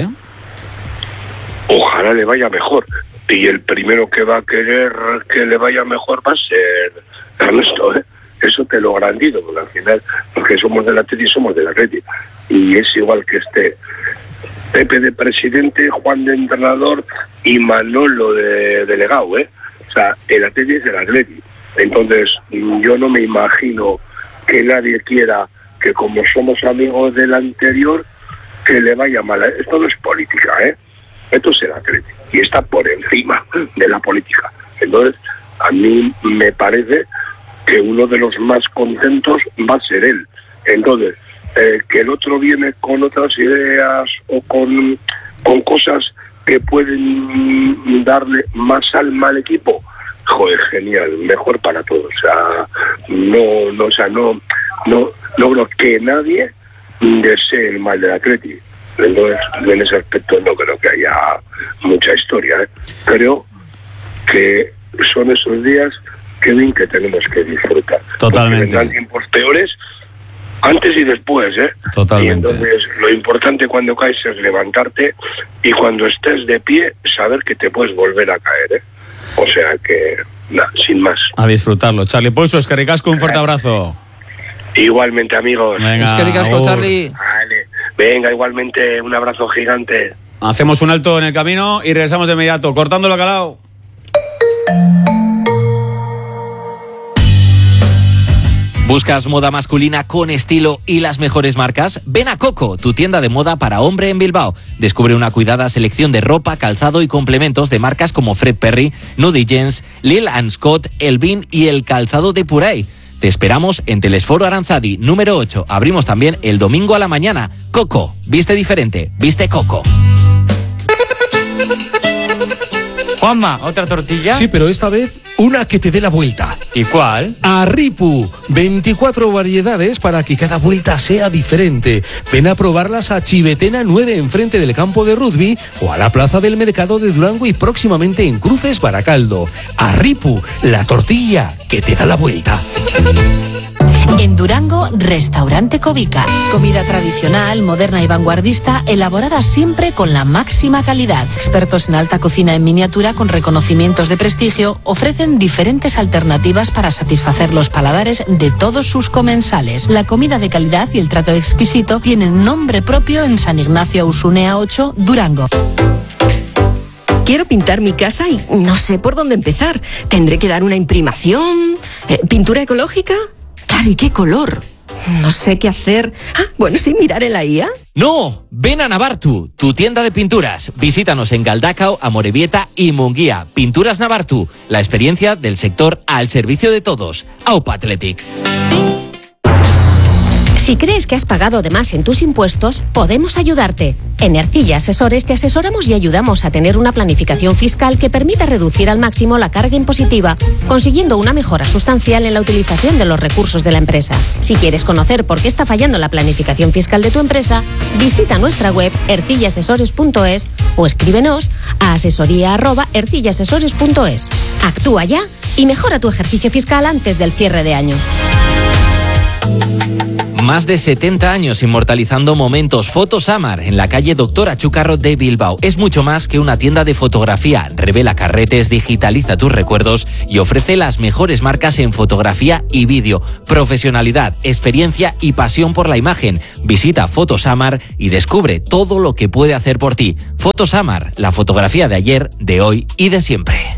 Ojalá le vaya mejor, y el primero que va a querer que le vaya mejor va a ser Ernesto, Eso te lo garantizo, porque al final, porque somos del Atleti, somos del Atleti. Y es igual que Pepe de presidente, Juan de entrenador y Manolo de delegado, O sea, el Atleti es el Atleti. Entonces, yo no me imagino que nadie quiera que, como somos amigos del anterior, que le vaya mal. Esto no es política, Esto es el Atleti. Y está por encima de la política. Entonces, a mí me parece que uno de los más contentos va a ser él. Entonces, que el otro viene con otras ideas o con cosas que pueden darle más alma al equipo, joder, genial, mejor para todos. O sea, no creo que nadie desee el mal del Atleti. Entonces, en ese aspecto no creo que haya mucha historia, Creo que son esos días, Kevin, que tenemos que disfrutar. Totalmente. Porque vendrán tiempos peores antes y después, Totalmente. Y entonces lo importante cuando caes es levantarte, y cuando estés de pie saber que te puedes volver a caer, O sea que, nada, sin más. A disfrutarlo. Charlie Pouso, eskerrik asko, un fuerte abrazo. Igualmente, amigos. Venga, eskerrik asko, Charlie. Vale. Venga, igualmente, un abrazo gigante. Hacemos un alto en el camino y regresamos de inmediato, cortando el bacalao. ¿Buscas moda masculina con estilo y las mejores marcas? Ven a Coco, tu tienda de moda para hombre en Bilbao. Descubre una cuidada selección de ropa, calzado y complementos de marcas como Fred Perry, Nudie Jeans, Lil & Scott, Elvin y el calzado de Purey. Te esperamos en Telesforo Aranzadi, número 8. Abrimos también el domingo a la mañana. Coco, viste diferente, viste Coco. Juanma, ¿otra tortilla? Sí, pero esta vez una que te dé la vuelta. ¿Y cuál? Arripu, 24 variedades para que cada vuelta sea diferente. Ven a probarlas a Chivetena 9 enfrente del campo de rugby o a la plaza del mercado de Durango y próximamente en Cruces, Baracaldo. Arripu, la tortilla que te da la vuelta. En Durango, Restaurante Covica. Comida tradicional, moderna y vanguardista, elaborada siempre con la máxima calidad. Expertos en alta cocina en miniatura con reconocimientos de prestigio ofrecen diferentes alternativas para satisfacer los paladares de todos sus comensales. La comida de calidad y el trato exquisito tienen nombre propio en San Ignacio Ausunea 8, Durango. Quiero pintar mi casa y no sé por dónde empezar. ¿Tendré que dar una imprimación? ¿Pintura ecológica? Claro, ¿y qué color? No sé qué hacer. Bueno, sí, mirar en la IA. ¡No! Ven a Navartu, tu tienda de pinturas. Visítanos en Galdacao, Amorebieta y Munguía. Pinturas Navartu, la experiencia del sector al servicio de todos. Aupa Athletic. Si crees que has pagado de más en tus impuestos, podemos ayudarte. En Ercilla Asesores te asesoramos y ayudamos a tener una planificación fiscal que permita reducir al máximo la carga impositiva, consiguiendo una mejora sustancial en la utilización de los recursos de la empresa. Si quieres conocer por qué está fallando la planificación fiscal de tu empresa, visita nuestra web ercillaasesores.es o escríbenos a asesoría@ercillaasesores.es. Actúa ya y mejora tu ejercicio fiscal antes del cierre de año. Más de 70 años inmortalizando momentos. Fotosamar en la calle Doctora Chúcarro de Bilbao. Es mucho más que una tienda de fotografía. Revela carretes, digitaliza tus recuerdos y ofrece las mejores marcas en fotografía y vídeo. Profesionalidad, experiencia y pasión por la imagen. Visita Fotosamar y descubre todo lo que puede hacer por ti. Fotosamar, la fotografía de ayer, de hoy y de siempre.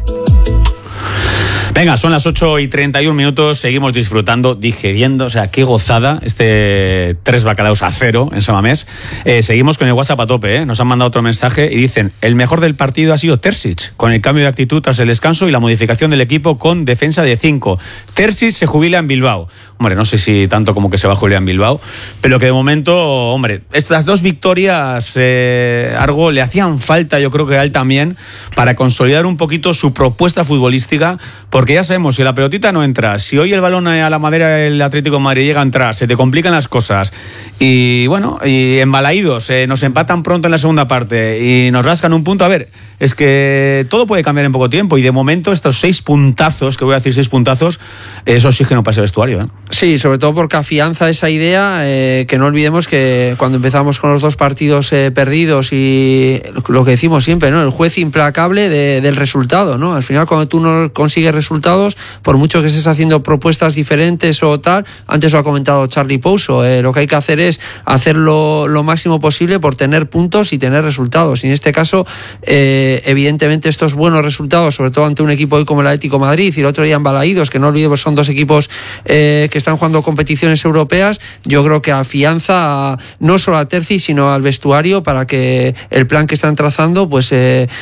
Venga, son las 8:31, seguimos disfrutando, digiriendo, o sea, qué gozada este 3 bacalaos a 0 en San Mamés. Seguimos con el WhatsApp a tope, nos han mandado otro mensaje y dicen, el mejor del partido ha sido Terzic, con el cambio de actitud tras el descanso y la modificación del equipo con defensa de 5. Terzic se jubila en Bilbao. Hombre, no sé si tanto como que se va a jubilar en Bilbao, pero que de momento, hombre, estas 2 victorias, Argo, le hacían falta, yo creo que a él también, para consolidar un poquito su propuesta futbolística, porque ya sabemos, si la pelotita no entra, si hoy el balón a la madera del Atlético de Madrid llega a entrar, se te complican las cosas. Y bueno, y embalaídos, nos empatan pronto en la segunda parte y nos rascan un punto. A ver, es que todo puede cambiar en poco tiempo y de momento estos 6 puntazos, que voy a decir 6 puntazos, es oxígeno para ese vestuario. Sí, sobre todo porque afianza esa idea, que no olvidemos que cuando empezamos con los 2 partidos perdidos y lo que decimos siempre, ¿no? El juez implacable del resultado, ¿no? Al final, cuando tú no consigues resultados, por mucho que estés haciendo propuestas diferentes o tal, antes lo ha comentado Charlie Pouso, lo que hay que hacer es hacerlo lo máximo posible por tener puntos y tener resultados. Y en este caso, evidentemente estos buenos resultados, sobre todo ante un equipo hoy como el Atlético de Madrid y el otro día en Balaídos, que no olvidemos son 2 equipos que están jugando competiciones europeas, yo creo que afianza no solo a Terzic sino al vestuario para que el plan que están trazando pues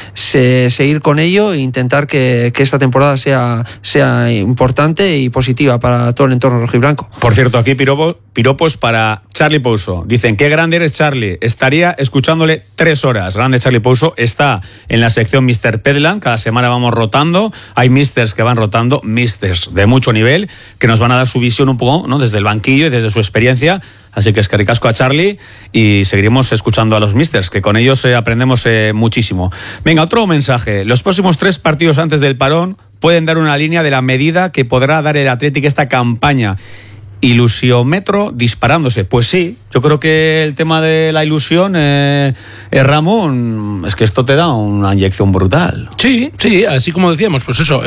seguir con ello e intentar que esta temporada sea importante y positiva para todo el entorno rojiblanco. Por cierto, aquí piropos para Charlie Pouso. Dicen, qué grande eres, Charlie. Estaría escuchándole 3 horas. Grande Charlie Pouso. Está en la sección Mr. Pedland. Cada semana vamos rotando. Hay misters que van rotando, misters de mucho nivel, que nos van a dar su visión un poco, ¿no?, desde el banquillo y desde su experiencia. Así que es caricasco a Charlie y seguiremos escuchando a los misters, que con ellos aprendemos muchísimo. Venga, otro mensaje. Los próximos 3 partidos antes del parón pueden dar una línea de la medida que podrá dar el Athletic esta campaña. Ilusiómetro disparándose. Pues sí, yo creo que el tema de la ilusión, Ramón, es que esto te da una inyección brutal. Sí, así como decíamos, pues eso,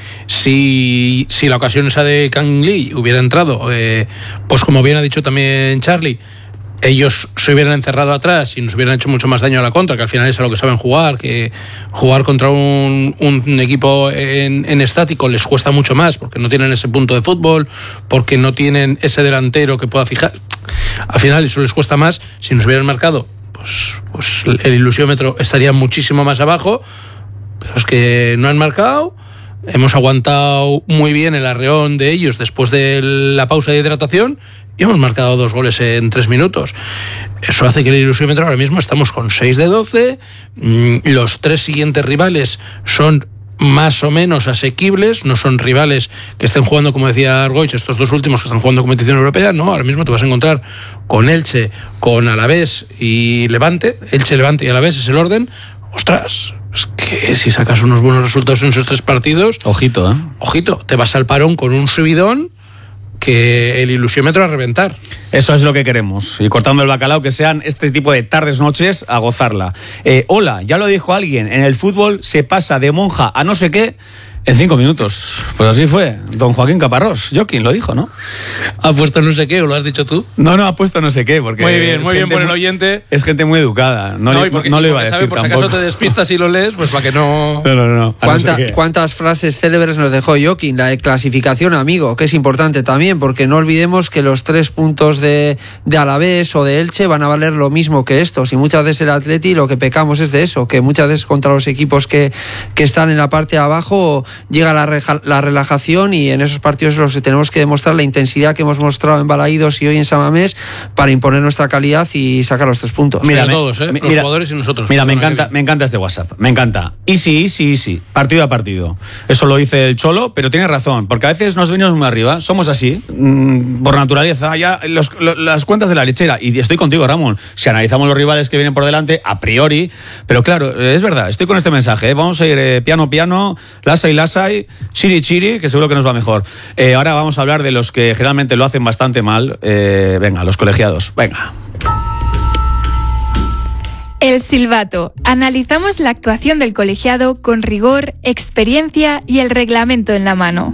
si la ocasión esa de Kang Lee hubiera entrado, pues como bien ha dicho también Charlie, ellos se hubieran encerrado atrás y nos hubieran hecho mucho más daño a la contra, que al final es a lo que saben jugar, que jugar contra un equipo en estático les cuesta mucho más, porque no tienen ese punto de fútbol, porque no tienen ese delantero que pueda fijar. Al final eso les cuesta más. Si nos hubieran marcado, pues el ilusiómetro estaría muchísimo más abajo, pero es que no han marcado. Hemos aguantado muy bien el arreón de ellos después de la pausa de hidratación y hemos marcado 2 goles en 3 minutos. Eso hace que el ilusiómetro ahora mismo estamos con 6 de 12. Los 3 siguientes rivales son más o menos asequibles, no son rivales que estén jugando, como decía Argoich, estos 2 últimos que están jugando competición europea, no, ahora mismo te vas a encontrar con Elche, con Alavés y Levante. Elche, Levante y Alavés es el orden. Ostras, es que si sacas unos buenos resultados en esos 3 partidos... Ojito, te vas al parón con un subidón que el ilusiómetro a reventar. Eso es lo que queremos. Y cortando el bacalao, que sean este tipo de tardes, noches, a gozarla. Hola, ya lo dijo alguien, en el fútbol se pasa de monja a no sé qué en 5 minutos. Pues así fue. Don Joaquín Caparrós, Joaquín lo dijo, ¿no? ¿Ha puesto no sé qué o lo has dicho tú? No, ha puesto no sé qué. Porque muy bien por el oyente. Es gente muy educada. No le iba a decir por tampoco. Si acaso te despistas y lo lees, pues para que no... No. ¿Cuántas frases célebres nos dejó Joaquín? La de clasificación, amigo, que es importante también, porque no olvidemos que los 3 puntos de Alavés o de Elche van a valer lo mismo que estos. Y muchas veces el Atleti lo que pecamos es de eso, que muchas veces contra los equipos que están en la parte de abajo llega la relajación, y en esos partidos los que tenemos que demostrar la intensidad que hemos mostrado en Balaídos y hoy en San Mamés para imponer nuestra calidad y sacar los 3 puntos. Mira, todos, los jugadores y nosotros. Mira, me encanta este WhatsApp, me encanta. Easy, partido a partido. Eso lo dice el Cholo, pero tiene razón, porque a veces nos venimos muy arriba, somos así, por naturaleza, ya las cuentas de la lechera, y estoy contigo, Ramón, si analizamos los rivales que vienen por delante, a priori, pero claro, es verdad, estoy con este mensaje, vamos a ir piano, lasa y Lasai, Chiri, que seguro que nos va mejor. Ahora vamos a hablar de los que generalmente lo hacen bastante mal. Venga, los colegiados, venga. El silbato. Analizamos la actuación del colegiado con rigor, experiencia y el reglamento en la mano.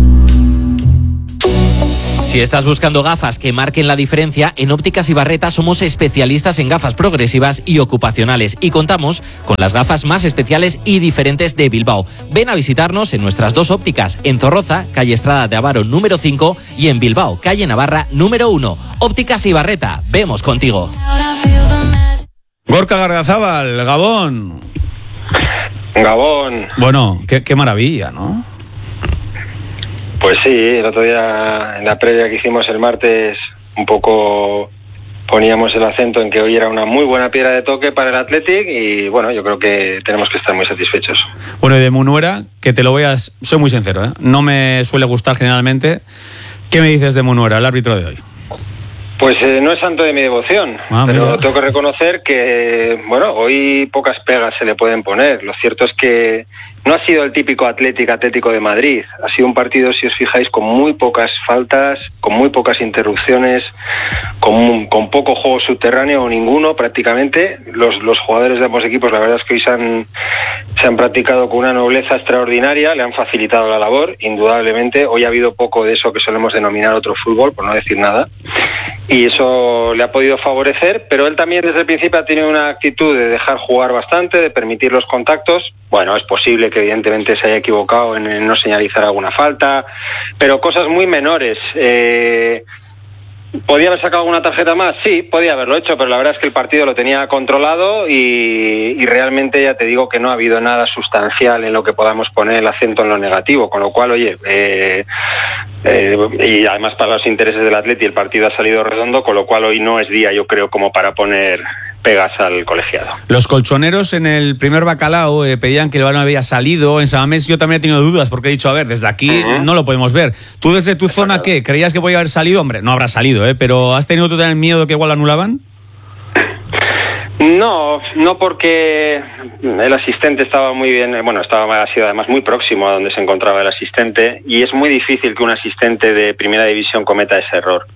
Si estás buscando gafas que marquen la diferencia, en Ópticas Ibarreta somos especialistas en gafas progresivas y ocupacionales y contamos con las gafas más especiales y diferentes de Bilbao. Ven a visitarnos en nuestras 2 ópticas, en Zorroza, calle Estrada de Avaro número 5 y en Bilbao, calle Navarra número 1. Ópticas Ibarreta, vemos contigo. Gorka Gargazábal, Gabón. Gabón. Bueno, qué maravilla, ¿no? Pues sí, el otro día en la previa que hicimos el martes un poco poníamos el acento en que hoy era una muy buena piedra de toque para el Athletic y bueno, yo creo que tenemos que estar muy satisfechos. Bueno, y de Munuera, que te lo voy a... Soy muy sincero, no me suele gustar generalmente. ¿Qué me dices de Munuera, el árbitro de hoy? Pues no es santo de mi devoción, pero tengo que reconocer que, bueno, hoy pocas pegas se le pueden poner. Lo cierto es que no ha sido el típico Atlético de Madrid. Ha sido un partido, si os fijáis, con muy pocas faltas, con muy pocas interrupciones, con poco juego subterráneo o ninguno prácticamente. Los jugadores de ambos equipos, la verdad es que hoy se han practicado con una nobleza extraordinaria, le han facilitado la labor, indudablemente. Hoy ha habido poco de eso que solemos denominar otro fútbol, por no decir nada. Y eso le ha podido favorecer, pero él también desde el principio ha tenido una actitud de dejar jugar bastante, de permitir los contactos. Bueno, es posible que evidentemente se haya equivocado en no señalizar alguna falta, pero cosas muy menores. ¿Podía haber sacado alguna tarjeta más? Sí, podía haberlo hecho, pero la verdad es que el partido lo tenía controlado y realmente ya te digo que no ha habido nada sustancial en lo que podamos poner el acento en lo negativo, con lo cual, oye, y además para los intereses del Atleti el partido ha salido redondo, con lo cual hoy no es día, yo creo, como para poner pegas al colegiado. Los colchoneros en el primer bacalao pedían que el balón había salido. En Samamés yo también he tenido dudas porque he dicho, a ver, desde aquí no lo podemos ver. ¿Tú desde tu zona qué? ¿Creías que podía haber salido? Hombre, no habrá salido, pero ¿has tenido tú también miedo de que igual lo anulaban? No porque el asistente estaba muy bien, ha sido además muy próximo a donde se encontraba el asistente y es muy difícil que un asistente de primera división cometa ese error.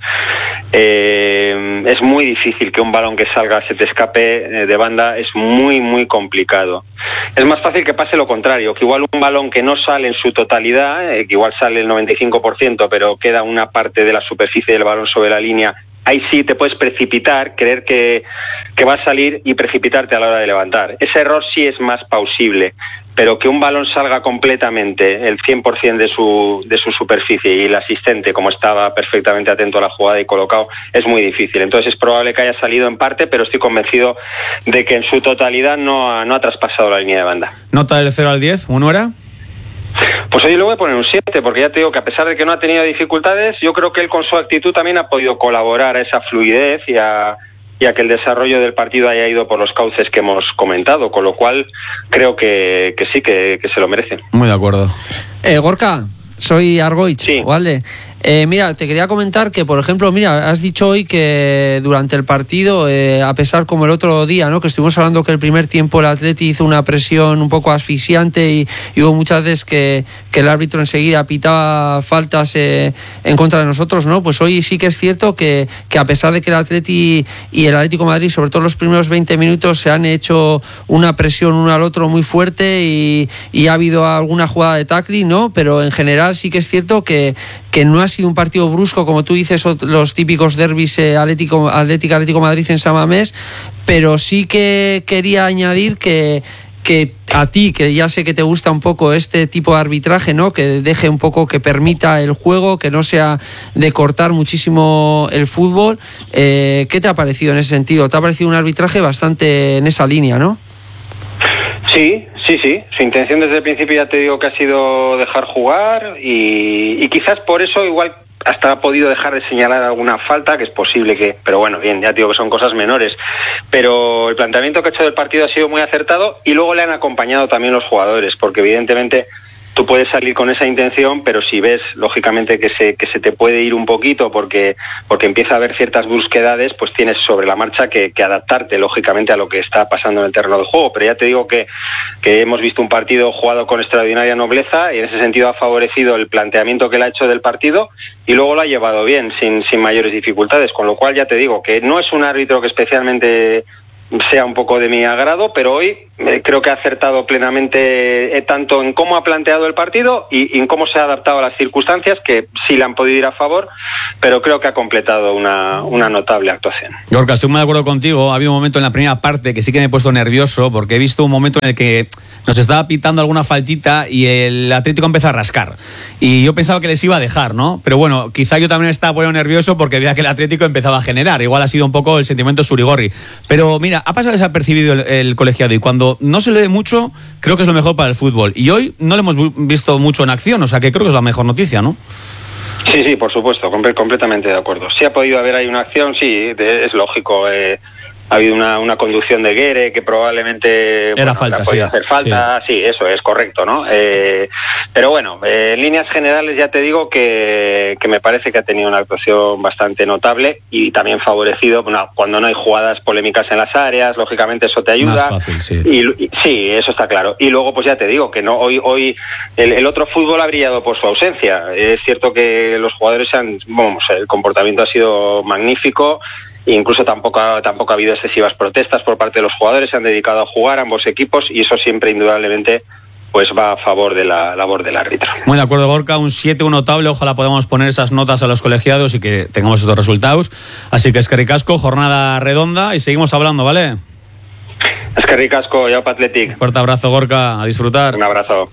Es muy difícil que un balón que salga se te escape de banda, es muy muy complicado. Es más fácil que pase lo contrario, que igual un balón que no sale en su totalidad, que igual sale el 95%, pero queda una parte de la superficie del balón sobre la línea. Ahí sí te puedes precipitar, creer que va a salir y precipitarte a la hora de levantar. Ese error sí es más plausible, pero que un balón salga completamente, el 100% de su superficie y el asistente, como estaba perfectamente atento a la jugada y colocado, es muy difícil. Entonces es probable que haya salido en parte, pero estoy convencido de que en su totalidad no ha traspasado la línea de banda. ¿Nota del 0 al 10? ¿Uno era? Pues hoy le voy a poner un 7, porque ya te digo que a pesar de que no ha tenido dificultades, yo creo que él con su actitud también ha podido colaborar a esa fluidez y a que el desarrollo del partido haya ido por los cauces que hemos comentado, con lo cual creo que sí, que se lo merecen. Muy de acuerdo. Gorka, soy Argoich, sí. ¿vale? Mira, te quería comentar que, por ejemplo, has dicho hoy que durante el partido, a pesar como el otro día, ¿no? Que estuvimos hablando que el primer tiempo el Atleti hizo una presión un poco asfixiante y hubo muchas veces que el árbitro enseguida pitaba faltas en contra de nosotros, ¿no? Pues hoy sí que es cierto que a pesar de que el Atleti y el Atlético de Madrid, sobre todo los primeros 20 minutos, se han hecho una presión uno al otro muy fuerte y ha habido alguna jugada de tackling, ¿no? Pero en general sí que es cierto que no ha sido un partido brusco, como tú dices, los típicos derbis Atlético Madrid en San Mamés, pero sí que quería añadir que a ti, que ya sé que te gusta un poco este tipo de arbitraje, ¿no? Que deje un poco, que permita el juego, que no sea de cortar muchísimo el fútbol. ¿Qué te ha parecido en ese sentido? ¿Te ha parecido un arbitraje bastante en esa línea, no? Sí. Su intención desde el principio ya te digo que ha sido dejar jugar y quizás por eso igual hasta ha podido dejar de señalar alguna falta, que es posible que... Pero bueno, bien, ya te digo que son cosas menores. Pero el planteamiento que ha hecho del partido ha sido muy acertado y luego le han acompañado también los jugadores, porque evidentemente tú puedes salir con esa intención, pero si ves, lógicamente, que se te puede ir un poquito porque empieza a haber ciertas brusquedades, pues tienes sobre la marcha que adaptarte, lógicamente, a lo que está pasando en el terreno de juego. Pero ya te digo que hemos visto un partido jugado con extraordinaria nobleza y en ese sentido ha favorecido el planteamiento que él ha hecho del partido y luego lo ha llevado bien, sin mayores dificultades. Con lo cual, ya te digo que no es un árbitro que especialmente sea un poco de mi agrado, pero hoy creo que ha acertado plenamente tanto en cómo ha planteado el partido y en cómo se ha adaptado a las circunstancias, que sí le han podido ir a favor, pero creo que ha completado una notable actuación. Gorka, estoy muy de acuerdo contigo. Ha habido un momento en la primera parte que sí que me he puesto nervioso porque he visto un momento en el que nos estaba pitando alguna faltita y el Atlético empezó a rascar. Y yo pensaba que les iba a dejar, ¿no? Pero bueno, quizá yo también estaba poniendo nervioso porque veía que el Atlético empezaba a generar. Igual ha sido un poco el sentimiento surigorri. Pero mira, ha pasado desapercibido el colegiado y cuando no se le ve mucho, creo que es lo mejor para el fútbol. Y hoy no lo hemos visto mucho en acción, o sea que creo que es la mejor noticia, ¿no? Sí, por supuesto, completamente de acuerdo. Sí ha podido haber ahí una acción, sí, es lógico. Ha habido una conducción de Guerre que probablemente era falta, ha podido hacer falta, sí, eso es correcto, ¿no? Pero bueno, en líneas generales ya te digo que me parece que ha tenido una actuación bastante notable y también favorecido, cuando no hay jugadas polémicas en las áreas, lógicamente eso te ayuda. Más fácil, sí. Y sí, eso está claro. Y luego pues ya te digo que no hoy el otro fútbol ha brillado por su ausencia. Es cierto que los jugadores el comportamiento ha sido magnífico. Incluso tampoco ha habido excesivas protestas por parte de los jugadores, se han dedicado a jugar ambos equipos y eso siempre indudablemente pues va a favor de la labor del árbitro. Muy de acuerdo, Gorka, un 7, notable, ojalá podamos poner esas notas a los colegiados y que tengamos estos resultados. Así que eskerrik asko, jornada redonda y seguimos hablando, ¿vale? Eskerrik asko, Yaupa Athletic. Fuerte abrazo, Gorka, a disfrutar. Un abrazo.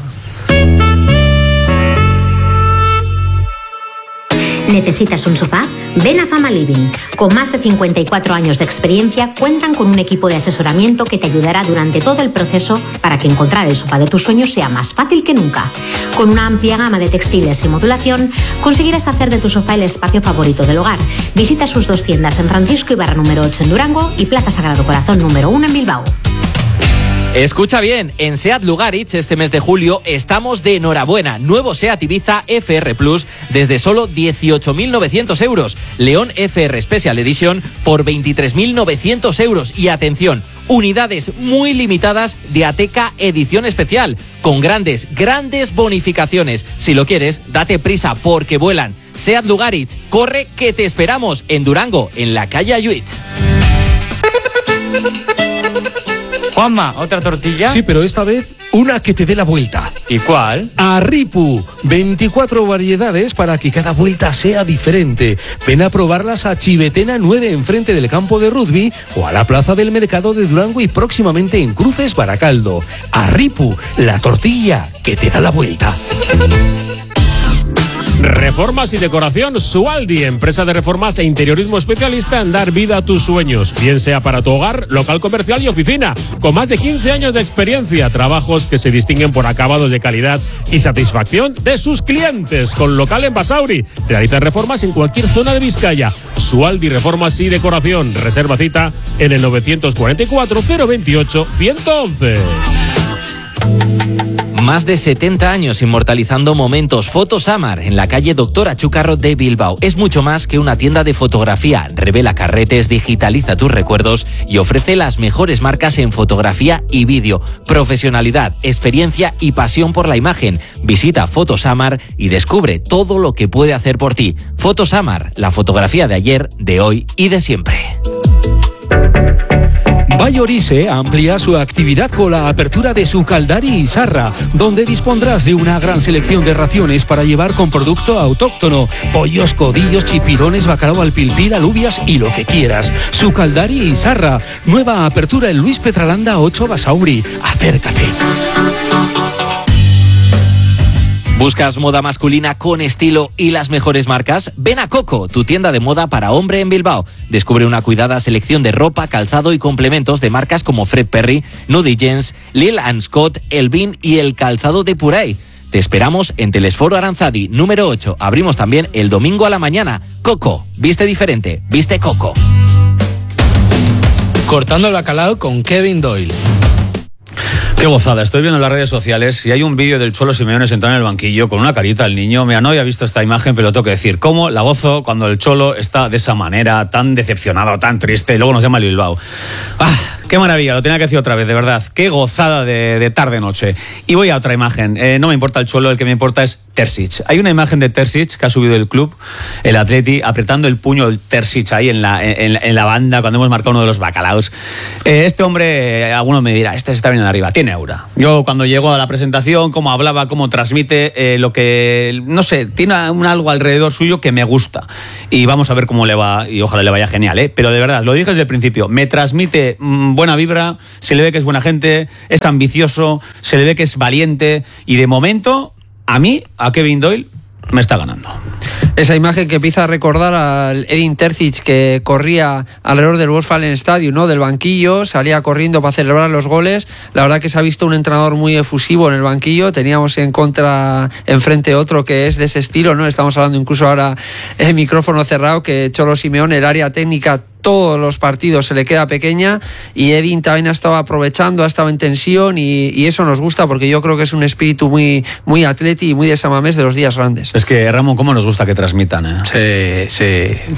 ¿Necesitas un sofá? Ven a Fama Living. Con más de 54 años de experiencia, cuentan con un equipo de asesoramiento que te ayudará durante todo el proceso para que encontrar el sofá de tus sueños sea más fácil que nunca. Con una amplia gama de textiles y modulación, conseguirás hacer de tu sofá el espacio favorito del hogar. Visita sus 2 tiendas en Francisco Ibarra número 8 en Durango y Plaza Sagrado Corazón número 1 en Bilbao. Escucha bien, en SEAT Lugaritz este mes de julio estamos de enhorabuena. Nuevo SEAT Ibiza FR Plus desde solo 18.900 euros. León FR Special Edition por 23.900 euros. Y atención, unidades muy limitadas de Ateca Edición Especial, con grandes bonificaciones. Si lo quieres, date prisa porque vuelan. SEAT Lugaritz, corre que te esperamos en Durango, en la calle Ayuitz. Juanma, ¿otra tortilla? Sí, pero esta vez una que te dé la vuelta. ¿Y cuál? Arripu, 24 variedades para que cada vuelta sea diferente. Ven a probarlas a Chivetena 9 enfrente del campo de rugby o a la plaza del mercado de Durango y próximamente en Cruces, Baracaldo. Arripu, la tortilla que te da la vuelta. Reformas y decoración Sualdi, empresa de reformas e interiorismo especialista en dar vida a tus sueños, bien sea para tu hogar, local comercial y oficina, con más de 15 años de experiencia, trabajos que se distinguen por acabados de calidad y satisfacción de sus clientes, con local en Basauri. Realizan reformas en cualquier zona de Vizcaya. Sualdi Reformas y Decoración, reserva cita en el 944 028 111. Más de 70 años inmortalizando momentos. Fotosamar en la calle Doctor Achúcarro de Bilbao. Es mucho más que una tienda de fotografía. Revela carretes, digitaliza tus recuerdos y ofrece las mejores marcas en fotografía y vídeo. Profesionalidad, experiencia y pasión por la imagen. Visita Fotosamar y descubre todo lo que puede hacer por ti. Fotosamar, la fotografía de ayer, de hoy y de siempre. Vallorice amplía su actividad con la apertura de su Caldari y Sarra, donde dispondrás de una gran selección de raciones para llevar con producto autóctono, pollos, codillos, chipirones, bacalao al pilpil, alubias y lo que quieras. Su Caldari y Sarra, nueva apertura en Luis Petralanda 8 Basauri. Acércate. ¿Buscas moda masculina con estilo y las mejores marcas? Ven a Coco, tu tienda de moda para hombre en Bilbao. Descubre una cuidada selección de ropa, calzado y complementos de marcas como Fred Perry, Nudie Jeans, Lil & Scott, Elvin y el calzado de Purey. Te esperamos en Telesforo Aranzadi, número 8. Abrimos también el domingo a la mañana. Coco, viste diferente, viste Coco. Cortando el bacalao con Kevin Doyle. Qué gozada, estoy viendo en las redes sociales y hay un vídeo del Cholo Simeone sentado en el banquillo con una carita al niño. Mira, no había visto esta imagen, pero tengo que decir, cómo la gozo cuando el Cholo está de esa manera, tan decepcionado, tan triste, y luego nos llama el Bilbao. ¡Ah! ¡Qué maravilla! Lo tenía que decir otra vez, de verdad. ¡Qué gozada de tarde-noche! Y voy a otra imagen. No me importa el Cholo, el que me importa es Terzic. Hay una imagen de Terzic que ha subido el club, el Atleti, apretando el puño del Terzic ahí en la banda cuando hemos marcado uno de los bacalaos. Este hombre, alguno me dirá, este se está viniendo arriba, tiene aura. Yo cuando llego a la presentación, cómo hablaba, cómo transmite, lo que, no sé, tiene algo alrededor suyo que me gusta. Y vamos a ver cómo le va, y ojalá le vaya genial, ¿eh? Pero de verdad, lo dije desde el principio, me transmite buena vibra, se le ve que es buena gente, es ambicioso, se le ve que es valiente, y de momento, a mí, a Kevin Doyle, me está ganando. Esa imagen que empieza a recordar al Edin Terzic, que corría alrededor del Westfalen Stadium, ¿no? Del banquillo, salía corriendo para celebrar los goles. La verdad que se ha visto un entrenador muy efusivo en el banquillo. Teníamos enfrente otro que es de ese estilo, ¿no? Estamos hablando incluso ahora en micrófono cerrado, que Cholo Simeone, el área técnica, todos los partidos se le queda pequeña, y Edin también ha estado aprovechando, ha estado en tensión, y eso nos gusta porque yo creo que es un espíritu muy, muy atleti y muy de San Mamés de los días grandes. Es que, Ramón, cómo nos gusta que transmitan, ¿eh? Sí.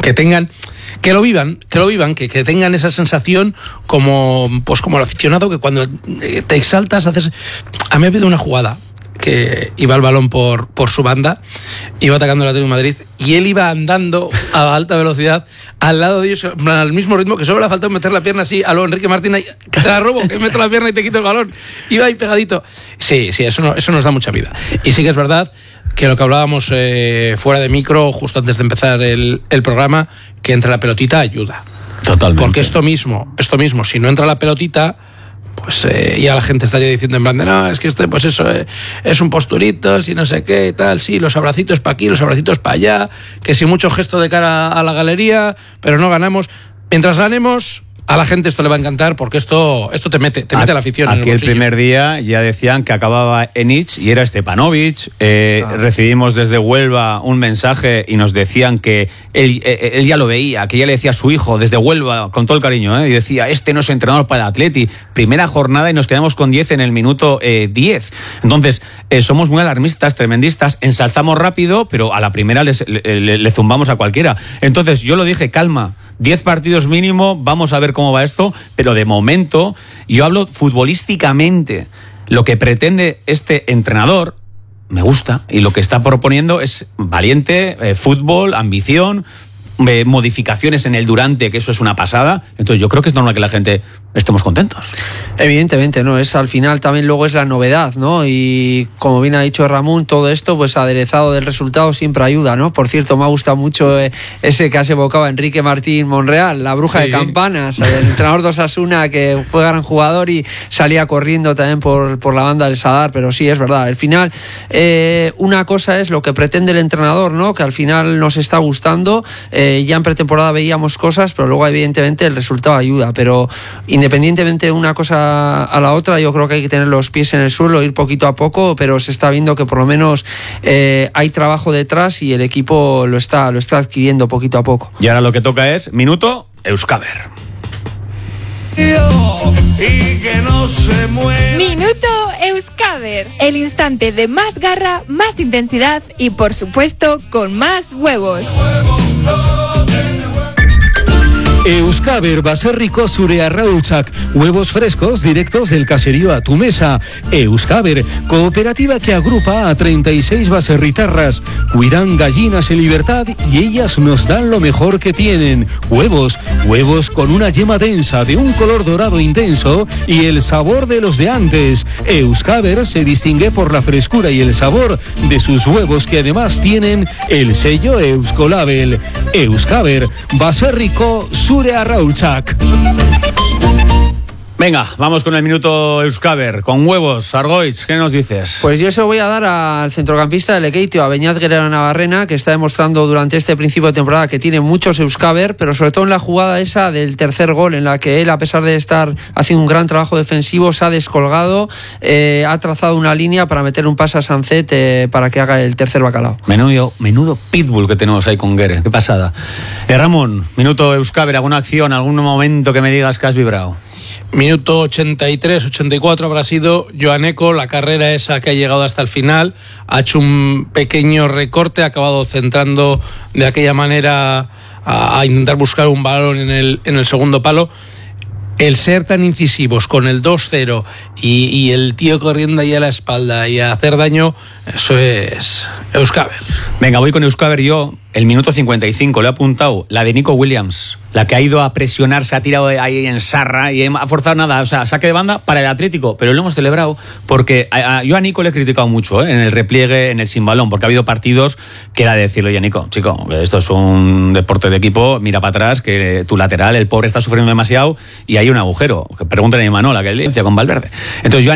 Que lo vivan, que tengan esa sensación como el aficionado, que cuando te exaltas haces... A mí ha habido una jugada que iba el balón por su banda, iba atacando el Atlético de Madrid, y él iba andando a alta velocidad al lado de ellos, al mismo ritmo, que solo le ha faltado meter la pierna así a lo Enrique Martín, que te la robo, que meto la pierna y te quito el balón. Iba ahí pegadito. Sí, eso nos da mucha vida. Y sí que es verdad que lo que hablábamos fuera de micro, justo antes de empezar el programa, que entre la pelotita ayuda. Totalmente. Porque esto mismo, si no entra la pelotita, pues ya la gente estaría diciendo en plan de, no, es que pues eso es un posturito, si no sé qué y tal, sí, los abracitos para aquí, los abracitos para allá, que si mucho gesto de cara a la galería, pero no ganamos. Mientras ganemos, a la gente esto le va a encantar, porque esto te mete a la afición. Aquí el primer día ya decían que acababa Enic y era Stepanovic. Recibimos desde Huelva un mensaje y nos decían que él ya lo veía, que ya le decía a su hijo desde Huelva, con todo el cariño, y decía, este no es entrenador para el Atleti. Primera jornada y nos quedamos con 10 en el minuto 10. Entonces, somos muy alarmistas, tremendistas, ensalzamos rápido, pero a la primera le zumbamos a cualquiera. Entonces, yo lo dije, calma, 10 partidos mínimo, vamos a ver cómo va esto, pero de momento, yo hablo futbolísticamente, lo que pretende este entrenador me gusta, y lo que está proponiendo es valiente, fútbol, ambición, modificaciones en el durante, que eso es una pasada. Entonces yo creo que es normal que la gente estemos contentos. Evidentemente, ¿no? Es al final también luego es la novedad, ¿no? Y como bien ha dicho Ramón, todo esto pues aderezado del resultado siempre ayuda, ¿no? Por cierto, me ha gustado mucho ese que has evocado a Enrique Martín Monreal, la bruja de campanas, el entrenador de Osasuna, que fue gran jugador y salía corriendo también por la banda del Sadar. Pero sí, es verdad, al final una cosa es lo que pretende el entrenador, ¿no? Que al final nos está gustando. Ya en pretemporada veíamos cosas, pero luego evidentemente el resultado ayuda. Pero independientemente de una cosa a la otra, yo creo que hay que tener los pies en el suelo, ir poquito a poco, pero se está viendo que por lo menos hay trabajo detrás y el equipo lo está adquiriendo poquito a poco. Y ahora lo que toca es Minuto Euskaber. Y que no se mueva. Minuto Euskaber, el instante de más garra, más intensidad y por supuesto con más huevos. Euskaber, baserriko zure arraultzak, huevos frescos directos del caserío a tu mesa. Euskaber, cooperativa que agrupa a 36 baserritarras, cuidan gallinas en libertad y ellas nos dan lo mejor que tienen. Huevos con una yema densa de un color dorado intenso y el sabor de los de antes. Euskaber se distingue por la frescura y el sabor de sus huevos, que además tienen el sello Euskolabel. Euskaber, baserriko zure arraultzak. Venga, vamos con el Minuto Euskaber, con huevos. Argoitz, ¿qué nos dices? Pues yo se lo voy a dar al centrocampista del Lekeitio, a Beñat Guerrero Navarrena, que está demostrando durante este principio de temporada que tiene muchos Euskaber, pero sobre todo en la jugada esa del tercer gol, en la que él, a pesar de estar haciendo un gran trabajo defensivo, se ha descolgado, ha trazado una línea para meter un pase a Sancet para que haga el tercer bacalao. Menudo pitbull que tenemos ahí con Guerre, qué pasada. Ramón, Minuto Euskaber, ¿alguna acción, algún momento que me digas que has vibrado? Minuto 83, 84 habrá sido Joaneco, la carrera esa que ha llegado hasta el final, ha hecho un pequeño recorte, ha acabado centrando de aquella manera a intentar buscar un balón en el segundo palo. El ser tan incisivos con el 2-0 y el tío corriendo ahí a la espalda y a hacer daño, eso es Euskaber. Venga, voy con Euskaber yo. El minuto 55, le he apuntado, la de Nico Williams, la que ha ido a presionar, se ha tirado ahí en sarra y ha forzado nada, o sea, saque de banda para el Atlético, pero lo hemos celebrado porque yo a Nico le he criticado mucho en el repliegue, en el sin balón, porque ha habido partidos que era de decirle, oye Nico, chico, esto es un deporte de equipo, mira para atrás, que tu lateral, el pobre está sufriendo demasiado y hay un agujero. Pregúntale a Imanol, aquel día con Valverde. Entonces yo